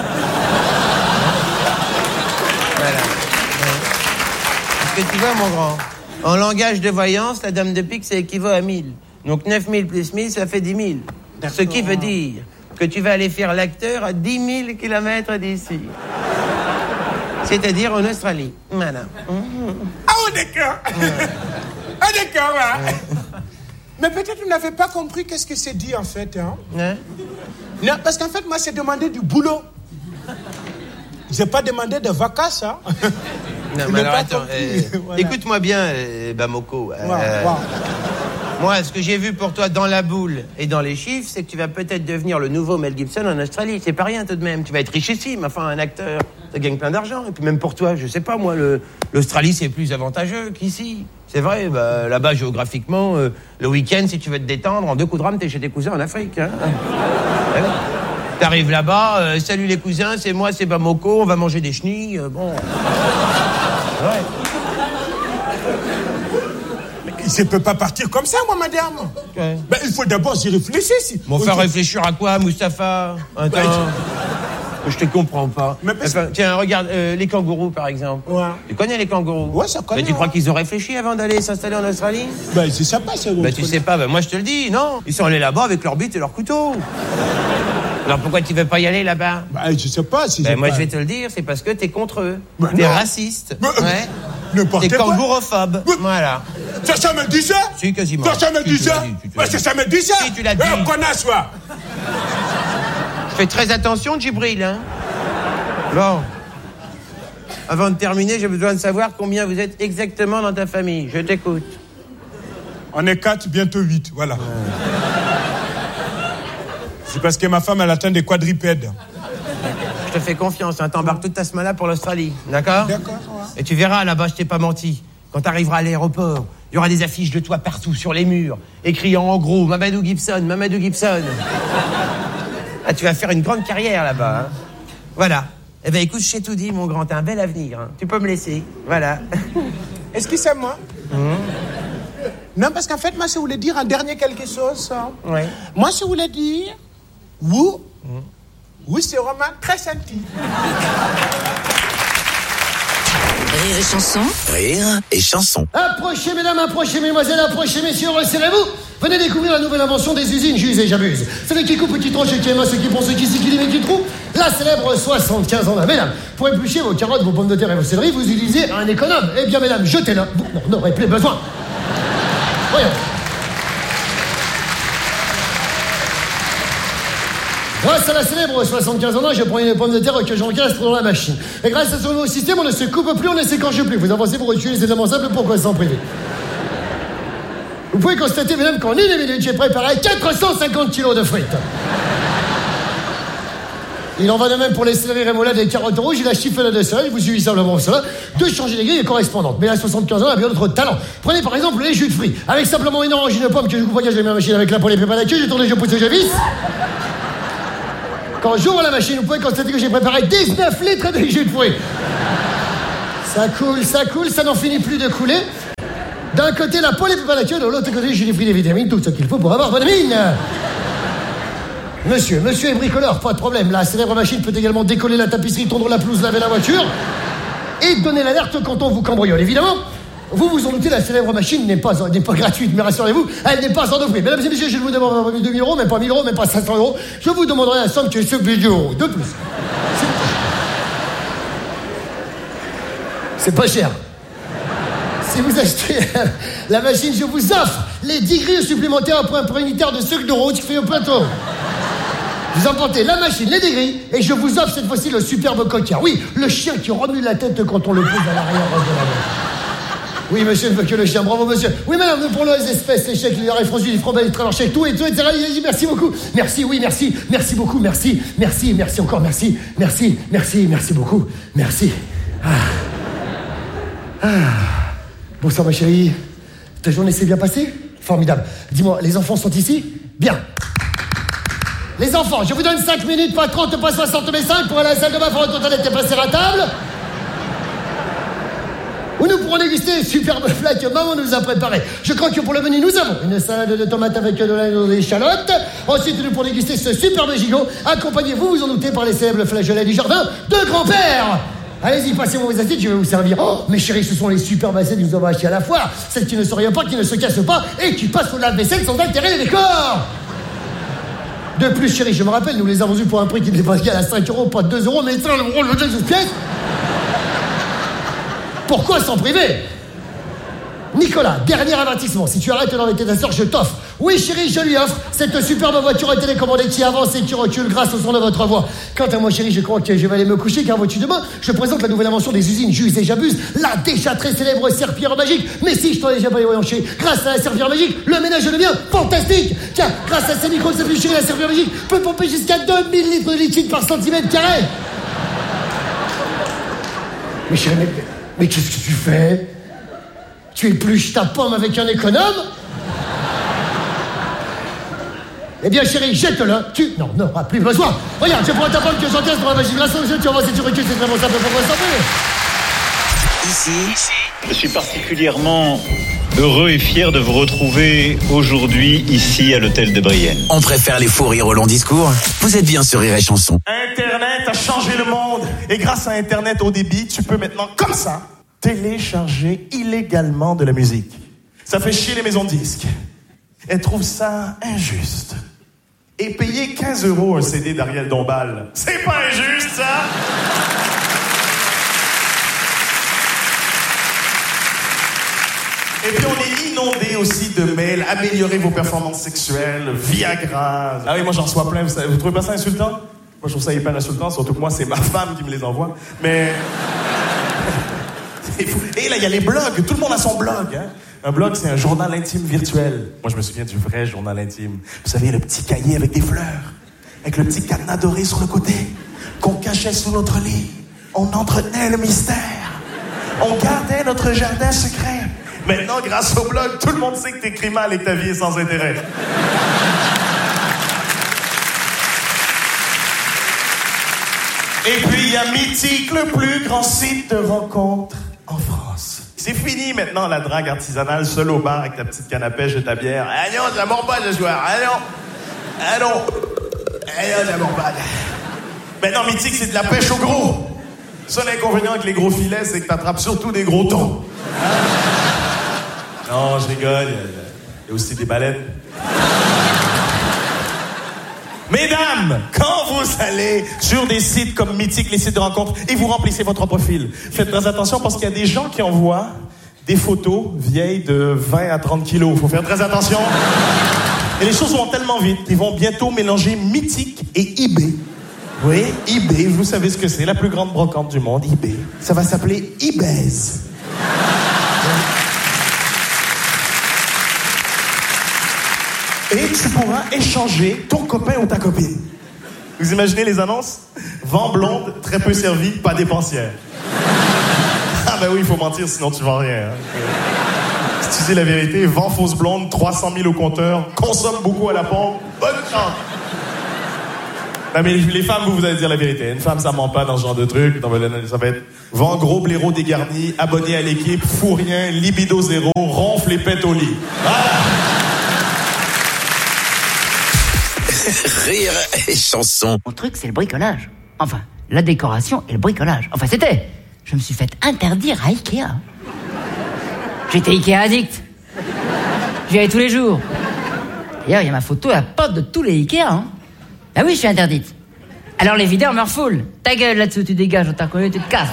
Voilà. Parce que tu vois, mon grand, en langage de voyance, la dame de pique, ça équivaut à 1000. Donc 9000 plus 1000, ça fait 10 000. Ce qui veut dire que tu vas aller faire l'acteur à 10 000 kilomètres d'ici. C'est-à-dire en Australie. Voilà. Ah, d'accord. Ah, d'accord, ouais. Mais peut-être vous n'avez pas compris qu'est-ce que c'est dit, en fait. Hein? Non, parce qu'en fait, moi, c'est demander du boulot. J'ai pas demandé de vacances, hein. Non, mais alors, attends. Voilà. Écoute-moi bien, Bamoko. Moi, ce que j'ai vu pour toi dans la boule et dans les chiffres, c'est que tu vas peut-être devenir le nouveau Mel Gibson en Australie. C'est pas rien tout de même. Tu vas être richissime. Enfin, un acteur, ça gagne plein d'argent. Et puis même pour toi, je sais pas, moi, l'Australie, c'est plus avantageux qu'ici. C'est vrai, bah, là-bas, géographiquement, le week-end, si tu veux te détendre, en 2 coups de rame, t'es chez tes cousins en Afrique. Hein. T'arrives là-bas, salut les cousins, c'est moi, c'est Bamoko, on va manger des chenilles. Bon. Ouais. Je ne peux pas partir comme ça, moi, madame. Okay. Ben, il faut d'abord y réfléchir. Bon, faire réfléchir à quoi, Mustapha? Attends. Je te comprends pas. Enfin, tiens, regarde, les kangourous, par exemple. Ouais. Tu connais les kangourous? Ouais, ça connaît. Mais tu crois qu'ils ont réfléchi avant d'aller s'installer en Australie? Ben, je sais pas, ça. Ben, tu sais pas, ben, moi, je te le dis, non. Ils sont allés là-bas avec leur bite et leur couteau. Alors, pourquoi tu veux pas y aller là-bas? Ben, je sais pas. Si ben, moi, je vais te le dire, c'est parce que t'es contre eux. Ben, t'es raciste. Ben, ouais. T'es kangourophobe. Voilà. Ça me dit ça? Si, quasiment. Ça me dit ça? Ça me dit ça? Si, tu l'as dit. Connasse, toi. Fais très attention, Djibril, hein. Bon. Avant de terminer, j'ai besoin de savoir combien vous êtes exactement dans ta famille. Je t'écoute. On est 4, bientôt 8, voilà. C'est parce que ma femme, elle atteint des quadrupèdes. Je te fais confiance, hein. T'embarques toute ta semaine là pour l'Australie, d'accord? D'accord, ouais. Et tu verras, là-bas, je t'ai pas menti. Quand t'arriveras à l'aéroport, il y aura des affiches de toi partout sur les murs, écrits en gros, Mamadou Gibson, Mamadou Gibson. Ah, tu vas faire une grande carrière là-bas, hein. Voilà. Eh ben, écoute, je t'ai tout dit, mon grand, t'as un bel avenir, hein. Tu peux me laisser, voilà. Est-ce que c'est moi? Non, parce qu'en fait, moi, je voulais dire un dernier quelque chose. Hein. Ouais. Moi, je voulais dire, vous, oui, c'est vraiment très senti. Rire et chanson. Rire et chanson. Approchez, mesdames, approchez, mesdemoiselles, approchez, messieurs, resserrez-vous. Venez découvrir la nouvelle invention des usines J'use et J'abuse. Celui qui coupe, qui tranche, qui aime, ceux qui ponce, qui scie, qui lime, qui trouve. La célèbre 75 ans là. Mesdames, pour éplucher vos carottes, vos pommes de terre et vos céleris, vous utilisez un économe. Eh bien, mesdames, jetez-le. Vous n'en aurez plus besoin. Voyons. Grâce à la célèbre 75 ans, je prends une pomme de terre que j'encastre dans la machine. Et grâce à ce nouveau système, on ne se coupe plus, on ne s'écorche plus. Vous avancez pour utiliser les éléments simples, pourquoi s'en priver? Vous pouvez constater, mesdames, qu'en 1 minute, j'ai préparé 450 kilos de frites. Il en va de même pour les céleri rémoulades et les carottes rouges, il a chiffonné de cela, il vous suffit simplement cela, de changer les grilles correspondantes. Mais à 75 ans, il a bien d'autres talents. Prenez par exemple les jus de fruits. Avec simplement une orange et une pomme que je vous propage, je mets la machine avec la poêle et prépare la queue, je tourne, je pousse, je visse. Quand j'ouvre la machine, vous pouvez constater que j'ai préparé 19 litres de jus de fruits. Ça coule, ça n'en finit plus de couler. D'un côté, la poêle et prépare la queue, de l'autre côté, j'ai des fruits, des vitamines, tout ce qu'il faut pour avoir bonne mine. Monsieur est bricoleur, pas de problème. La célèbre machine peut également décoller la tapisserie, tondre la pelouse, laver la voiture et donner l'alerte quand on vous cambriole. Évidemment, vous vous en doutez, la célèbre machine n'est pas gratuite, mais rassurez-vous, elle n'est pas en offrir. Mesdames et messieurs, je ne vous demande pas 2000 euros, même pas 1000 euros, même pas 500 euros. Je vous demanderai la somme qui est ce €. De plus. C'est pas cher. Si vous achetez la machine, je vous offre les 10 grilles supplémentaires pour un prix unitaire de sucre de route qui fait au plateau. Vous emportez la machine, les dégrilles, et je vous offre cette fois-ci le superbe coquillard. Oui, le chien qui remue la tête quand on le pose à l'arrière de la main. Oui, monsieur ne veut que le chien, bravo monsieur. Oui, madame, nous prenons les espèces, les chèques, les arrêts franchis, les francs, les traverses, chèques, tout, etc. Merci beaucoup. Merci, oui, merci. Merci beaucoup, merci. Merci encore, merci. Merci beaucoup. Merci. Bonsoir, ma chérie. Ta journée s'est bien passée? Formidable. Dis-moi, les enfants sont ici? Bien. Les enfants, je vous donne 5 minutes, pas 30, pas 60, mais 5 pour aller à la salle de bain, pour retourner et passer à table. Où nous pourrons déguster les superbes plats que maman nous a préparés. Je crois que pour le menu, nous avons une salade de tomates avec de l'échalote. Ensuite, nous pourrons déguster ce superbe gigot, accompagné, vous vous en doutez, par les célèbres flageolets du jardin de grand-père. Allez-y, passez-moi vos assiettes, je vais vous servir. Oh, mes chéris, ce sont les superbes assiettes que nous avons achetées à la foire. Celles qui ne se rayonnent pas, qui ne se cassent pas et qui passent au lave-vaisselle sans altérer les décors. De plus, chérie, je me rappelle, nous les avons eus pour un prix qui dépassait à 5 euros, pas 2 euros, mais ça, le pièce. Pourquoi s'en priver? Nicolas, dernier avertissement. Si tu arrêtes d'embêter ta sœur, je t'offre. Oui, chérie, je lui offre cette superbe voiture télécommandée qui avance et qui recule grâce au son de votre voix. Quant à moi, chérie, je crois que je vais aller me coucher, car vois-tu, demain, je présente la nouvelle invention des usines J'use et J'abuse, la déjà très célèbre serpillière magique. Mais si je t'en ai déjà pas voyagé, grâce à la serpillière magique, le ménage devient fantastique. Car grâce à ces micros de chérie, la serpillière magique peut pomper jusqu'à 2000 litres de liquide par centimètre carré. Mais chérie, mais qu'est-ce que tu fais? Tu épluches ta pomme avec un économe? Eh bien, chérie, jette-le. Tu n'en auras plus besoin. Regarde, je prends ta pomme que j'encaisse pour la machine glaçon. Tu avances et tu recules, c'est vraiment simple pour moi s'en Ici, je suis particulièrement heureux et fier de vous retrouver aujourd'hui ici à l'hôtel de Brienne. On préfère les faux rires au long discours. Vous êtes bien sur Rire et Chanson. Internet a changé le monde. Et grâce à Internet haut débit, tu peux maintenant, comme ça, télécharger illégalement de la musique. Ça fait chier les maisons de disques. Elles trouvent ça injuste. Et payer 15 € un CD d'Ariel Dombal, c'est pas injuste, ça? Et puis on est inondé aussi de mails, améliorer vos performances sexuelles, Viagra. Ah oui, moi j'en reçois plein, vous trouvez pas ça insultant? Moi je trouve ça hyper insultant, surtout que moi c'est ma femme qui me les envoie. Mais... Et là, il y a les blogs. Tout le monde a son blog. Hein? Un blog, c'est un journal intime virtuel. Moi, je me souviens du vrai journal intime. Vous savez, le petit cahier avec des fleurs, avec le petit cadenas doré sur le côté, qu'on cachait sous notre lit. On entretenait le mystère. On gardait notre jardin secret. Maintenant, grâce au blog, tout le monde sait que t'écris mal et que ta vie est sans intérêt. Et puis, il y a Mythique, le plus grand site de rencontres en France. C'est fini maintenant la drague artisanale, seule au bar avec ta petite canne à pêche et ta bière. Ah non, ça mord pas ce soir. Ah non, ça mord pas. Maintenant, Mythique, c'est de la pêche au gros. Seul inconvénient avec les gros filets, c'est que t'attrapes surtout des gros thons. Non, je rigole. Il y a aussi des baleines. Mesdames, quand vous allez sur des sites comme Mythique, les sites de rencontres, et vous remplissez votre profil, faites très attention parce qu'il y a des gens qui envoient des photos vieilles de 20 à 30 kilos. Il faut faire très attention. Et les choses vont tellement vite qu'ils vont bientôt mélanger Mythique et eBay. Oui, eBay, vous savez ce que c'est, la plus grande brocante du monde, eBay. Ça va s'appeler eBaise. Et tu pourras échanger ton copain ou ta copine. Vous imaginez les annonces? Vent blonde, très peu servie, pas dépensière. Ah ben oui, il faut mentir, sinon tu vends rien. Hein. Si tu dis la vérité, vent fausse blonde, 300 000 au compteur, consomme beaucoup à la pompe, bonne chance. Non mais les femmes, vous allez dire la vérité. Une femme, ça ment pas dans ce genre de truc. Non, mais ça va être vent gros blaireau dégarni, abonné à l'équipe, fou rien, libido zéro, ronfle et pète au lit. Voilà. Rire et chanson. Mon truc, c'est le bricolage. Enfin, la décoration et le bricolage. Enfin, c'était. Je me suis fait interdire à Ikea. J'étais Ikea addict. J'y allais tous les jours. D'ailleurs, il y a ma photo à la porte de tous les Ikea. Hein. Ah oui, je suis interdite. Alors les videurs me refoulent. Ta gueule là-dessous, tu dégages, on t'a reconnu, tu te casses.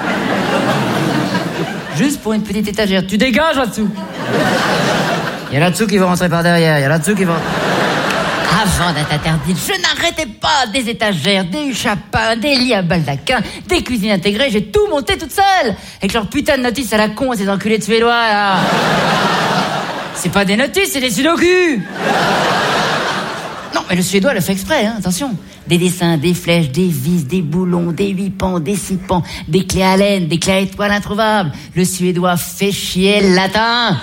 Juste pour une petite étagère. Tu dégages là-dessous. Il y a là-dessous qui vont rentrer par derrière. Il y a là-dessous qui vont... Avant d'être interdite, je n'arrêtais pas. Des étagères, des chapins, des lits à baldaquin, des cuisines intégrées. J'ai tout monté toute seule. Avec leur putain de notice à la con, ces enculés de Suédois, là. C'est pas des notices, c'est des sudoku. Non, mais le Suédois le fait exprès, hein, attention. Des dessins, des flèches, des vis, des boulons, des 8 pans, des 6 pans, des clés à laine, des clés à étoiles introuvables. Le Suédois fait chier le latin.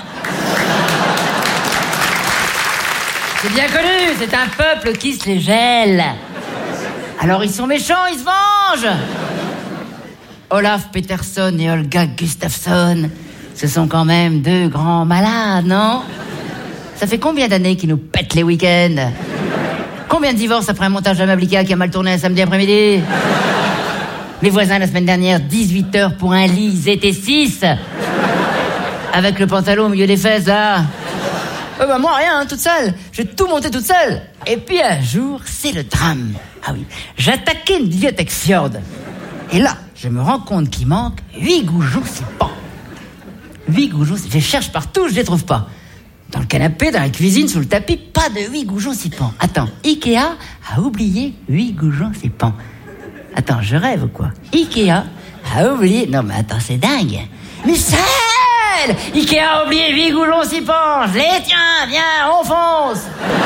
C'est bien connu, c'est un peuple qui se les gèle. Alors ils sont méchants, ils se vengent. Olaf Peterson et Olga Gustafsson, ce sont quand même deux grands malades, non? Ça fait combien d'années qu'ils nous pètent les week-ends? Combien de divorces après un montage de meuble Ikea qui a mal tourné un samedi après-midi? Mes voisins la semaine dernière, 18 heures pour un lit, ils étaient 6. Avec le pantalon au milieu des fesses, là. Bah moi rien, hein, toute seule. J'ai tout monté toute seule. Et puis un jour, c'est le drame. Ah oui, j'attaquais une bibliothèque Fjord. Et là, je me rends compte qu'il manque 8 goujons Sipan. 8 goujons, je les cherche partout, je les trouve pas. Dans le canapé, dans la cuisine, sous le tapis, pas de 8 goujons Sipan. Attends, Ikea a oublié 8 goujons Sipan. Attends, je rêve ou quoi? Ikea a oublié... Non mais attends, c'est dingue. Michel! Ikea a oublié 8 goujons Sipan. Je les tiens, viens, on fonce.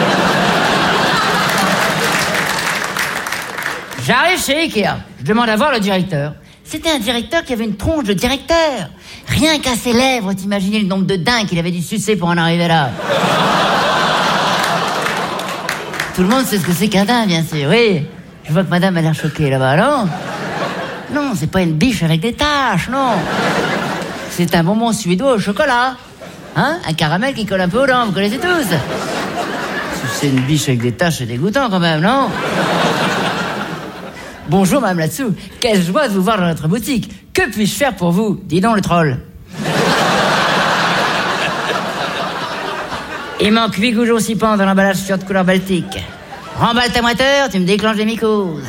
J'arrive chez Ikea. Je demande à voir le directeur. C'était un directeur qui avait une tronche de directeur. Rien qu'à ses lèvres, t'imaginais le nombre de dingues qu'il avait dû sucer pour en arriver là. Tout le monde sait ce que c'est qu'un dingue, bien sûr, oui. Je vois que madame a l'air choquée là-bas, non? Non, c'est pas une biche avec des taches, non. C'est un bonbon suédois au chocolat. Hein? Un caramel qui colle un peu aux dents, vous connaissez tous. Si c'est une biche avec des taches, c'est dégoûtant quand même, non? Bonjour, madame là-dessous. Quelle joie de vous voir dans notre boutique. Que puis-je faire pour vous? Dis donc, le troll. Il manque 8 goujons Sipan dans l'emballage Fjord couleur baltique. Remballe ta moiteur, tu me déclenches des mycoses.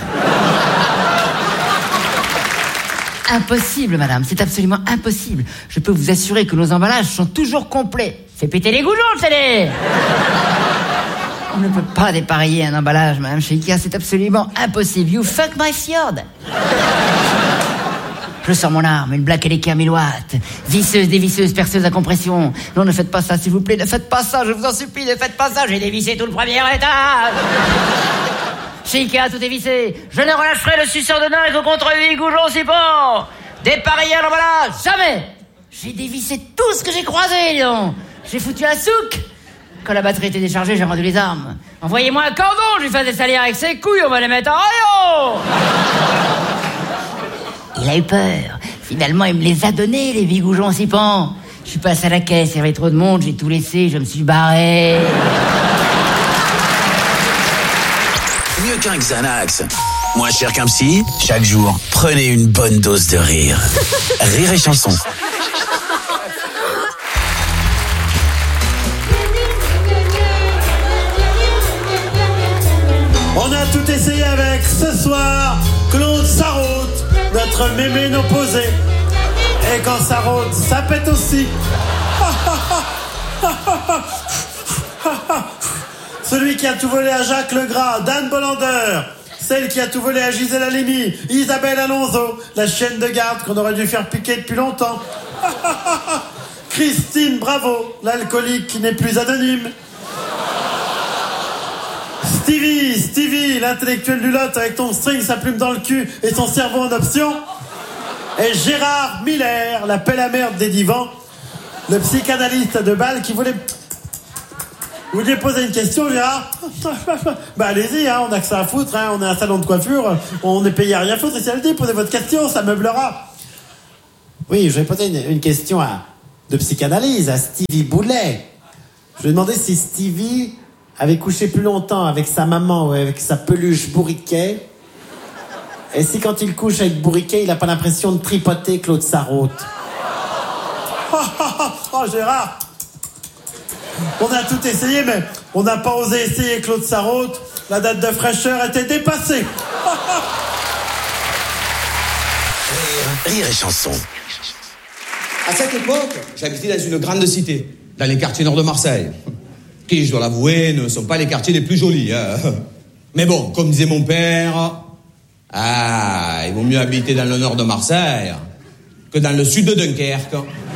Impossible, madame, c'est absolument impossible. Je peux vous assurer que nos emballages sont toujours complets. Fais péter les goujons, le télé. On ne peut pas dépareiller un emballage, madame, chez Ikea, c'est absolument impossible. You fuck my Fjord. Je sors mon arme, une Black Elika 1000 watts. Visseuse, dévisseuse, perceuse à compression. Non, ne faites pas ça, s'il vous plaît, ne faites pas ça, je vous en supplie, ne faites pas ça. J'ai dévissé tout le premier étage. Chez Ikea, tout est vissé. Je ne relâcherai le suceur de nain qu'au contre 8 goujons Sipan. Dépareiller à l'emballage, jamais. J'ai dévissé tout ce que j'ai croisé, dis donc. J'ai foutu un souk. Quand la batterie était déchargée, j'ai rendu les armes. Envoyez-moi un cordon, je lui faisais salir avec ses couilles, on va les mettre en rayon. Il a eu peur. Finalement, il me les a donnés, les 8 goujons Sipan. Je suis passé à la caisse, il y avait trop de monde, j'ai tout laissé, je me suis barré. Mieux qu'un Xanax. Moins cher qu'un psy. Chaque jour, prenez une bonne dose de rire. Rire et chanson. On a tout essayé avec ce soir Claude Sarraute, notre mémé opposé. Et quand ça rôde, ça pète aussi. Celui qui a tout volé à Jacques Legras, Dan Bolander. Celle qui a tout volé à Gisèle Halimi, Isabelle Alonso, la chienne de garde qu'on aurait dû faire piquer depuis longtemps. Christine Bravo, l'alcoolique qui n'est plus anonyme. Stevie, l'intellectuel du lot avec ton string, sa plume dans le cul et son cerveau en option. Et Gérard Miller, la pelle à merde des divans, le psychanalyste de Bâle qui voulait... Vous vouliez poser une question, Gérard? Bah allez-y, hein, on a que ça à foutre, hein, on est un salon de coiffure, on est payé à rien foutre, et si elle dit, posez votre question, ça meublera. Oui, je vais poser une question de psychanalyse à Stevie Boulet. Je vais demander si Stevie avait couché plus longtemps avec sa maman ou avec sa peluche Bourriquet. Et si quand il couche avec Bourriquet, il n'a pas l'impression de tripoter Claude Sarraute. Oh Gérard, on a tout essayé, mais on n'a pas osé essayer Claude Sarraute. La date de fraîcheur était dépassée. Rire et chanson. À cette époque, j'habitais dans une grande cité, dans les quartiers nord de Marseille, qui, je dois l'avouer, ne sont pas les quartiers les plus jolis. Hein. Mais bon, comme disait mon père, il vaut mieux habiter dans le nord de Marseille que dans le sud de Dunkerque.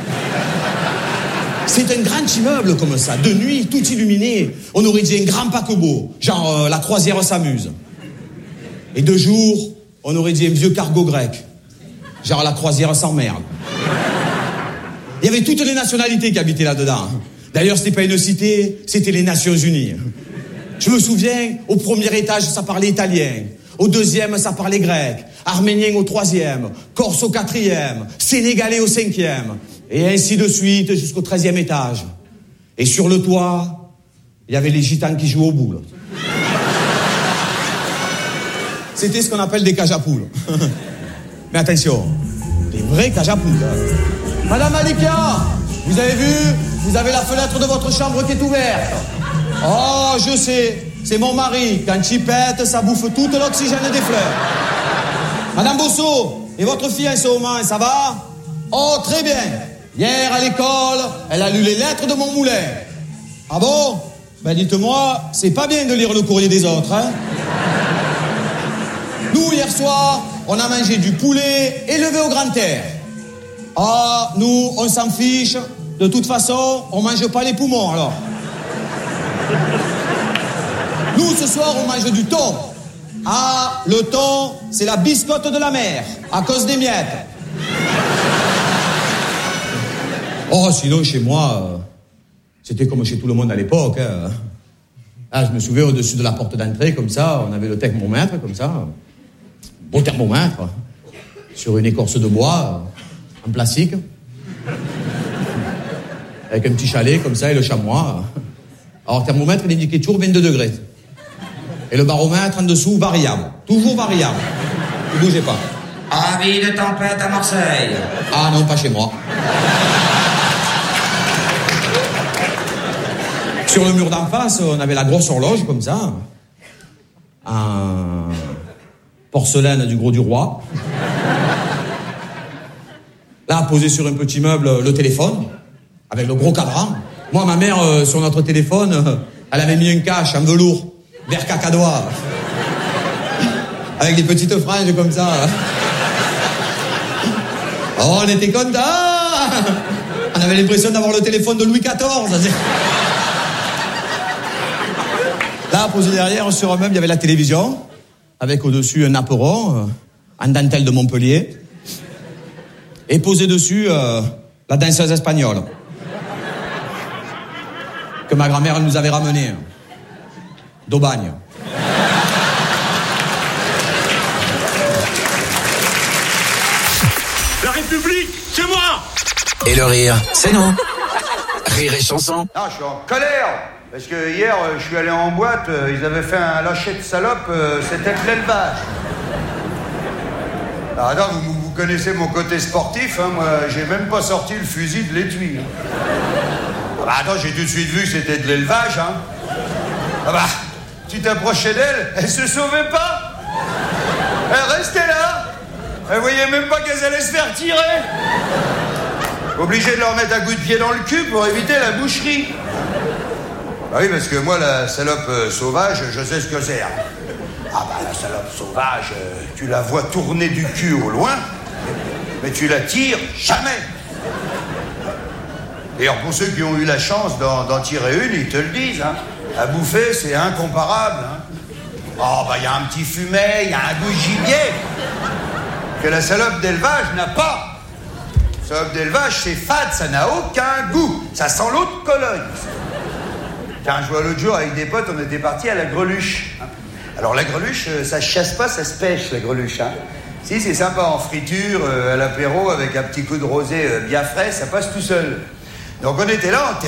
C'est un grand immeuble comme ça, de nuit, tout illuminé. On aurait dit un grand paquebot, genre la croisière s'amuse. Et de jour, on aurait dit un vieux cargo grec, genre la croisière s'emmerde. Il y avait toutes les nationalités qui habitaient là-dedans. D'ailleurs, c'était pas une cité, c'était les Nations Unies. Je me souviens, au premier étage, ça parlait italien. Au deuxième, ça parlait grec. Arménien au troisième. Corse au quatrième. Sénégalais au cinquième. Et ainsi de suite jusqu'au 13e étage. Et sur le toit, il y avait les gitans qui jouaient aux boules. C'était ce qu'on appelle des cages à poules. Mais attention, des vrais cages à poules. Madame Alikia, vous avez vu? Vous avez la fenêtre de votre chambre qui est ouverte. Oh, je sais, c'est mon mari. Quand il pète, ça bouffe tout l'oxygène des fleurs. Madame Bosso, et votre fille en ce moment, ça va? Oh, très bien. Hier, à l'école, elle a lu les lettres de mon moulin. Ah bon? Ben dites-moi, c'est pas bien de lire le courrier des autres, hein? Nous, hier soir, on a mangé du poulet élevé au grand air. Ah, nous, on s'en fiche. De toute façon, on mange pas les poumons, alors. Nous, ce soir, on mange du thon. Ah, le thon, c'est la biscotte de la mer, à cause des miettes. Oh, sinon, chez moi, c'était comme chez tout le monde à l'époque. Hein. Ah, je me souviens, au-dessus de la porte d'entrée, comme ça, on avait le thermomètre, comme ça. Beau thermomètre, sur une écorce de bois, en plastique. Avec un petit chalet, comme ça, et le chamois. Alors, le thermomètre, il indiquait toujours 22 degrés. Et le baromètre, en dessous, variable. Toujours variable. Ne bougez pas. Avis de tempête à Marseille. Ah non, pas chez moi. Sur le mur d'en face, on avait la grosse horloge, comme ça. En porcelaine du Gros du Roi. Là, posé sur un petit meuble, le téléphone, avec le gros cadran. Moi, ma mère, sur notre téléphone, elle avait mis un cache en velours, vert cacadois. Avec des petites franges comme ça. Oh, on était contents. On avait l'impression d'avoir le téléphone de Louis XIV. Là, posé derrière, sur un meuble, il y avait la télévision, avec au-dessus un apéron, en dentelle de Montpellier. Et posé dessus, la danseuse espagnole. Que ma grand-mère nous avait ramenée. D'Aubagne. La République, c'est moi! Et le rire, c'est nous. Rire et chanson. Non, je suis en colère. Parce que hier, je suis allé en boîte, ils avaient fait un lâcher de salope, c'était de l'élevage. Alors attends, vous connaissez mon côté sportif, hein, moi, j'ai même pas sorti le fusil de l'étui. Ah bah attends, j'ai tout de suite vu que c'était de l'élevage, hein. Ah bah, tu t'approchais d'elle, elle se sauvait pas. Elle restait là. Elle voyait même pas qu'elle allait se faire tirer. Obligé de leur mettre un coup de pied dans le cul pour éviter la boucherie. Ah oui, parce que moi, la salope sauvage, je sais ce que c'est. Ah bah, la salope sauvage, tu la vois tourner du cul au loin, mais tu la tires jamais. D'ailleurs, pour ceux qui ont eu la chance d'en tirer une, ils te le disent, hein. À bouffer, c'est incomparable, hein. Oh, bah, il y a un petit fumet, il y a un goût de gibier que la salope d'élevage n'a pas. La salope d'élevage, c'est fade, ça n'a aucun goût. Ça sent l'eau de Cologne. Tiens, je vois l'autre jour avec des potes, on était partis à la greluche. Alors la greluche, ça se chasse pas, ça se pêche, la greluche. Hein. Si, c'est sympa en friture, à l'apéro, avec un petit coup de rosé bien frais, ça passe tout seul. Donc on était là,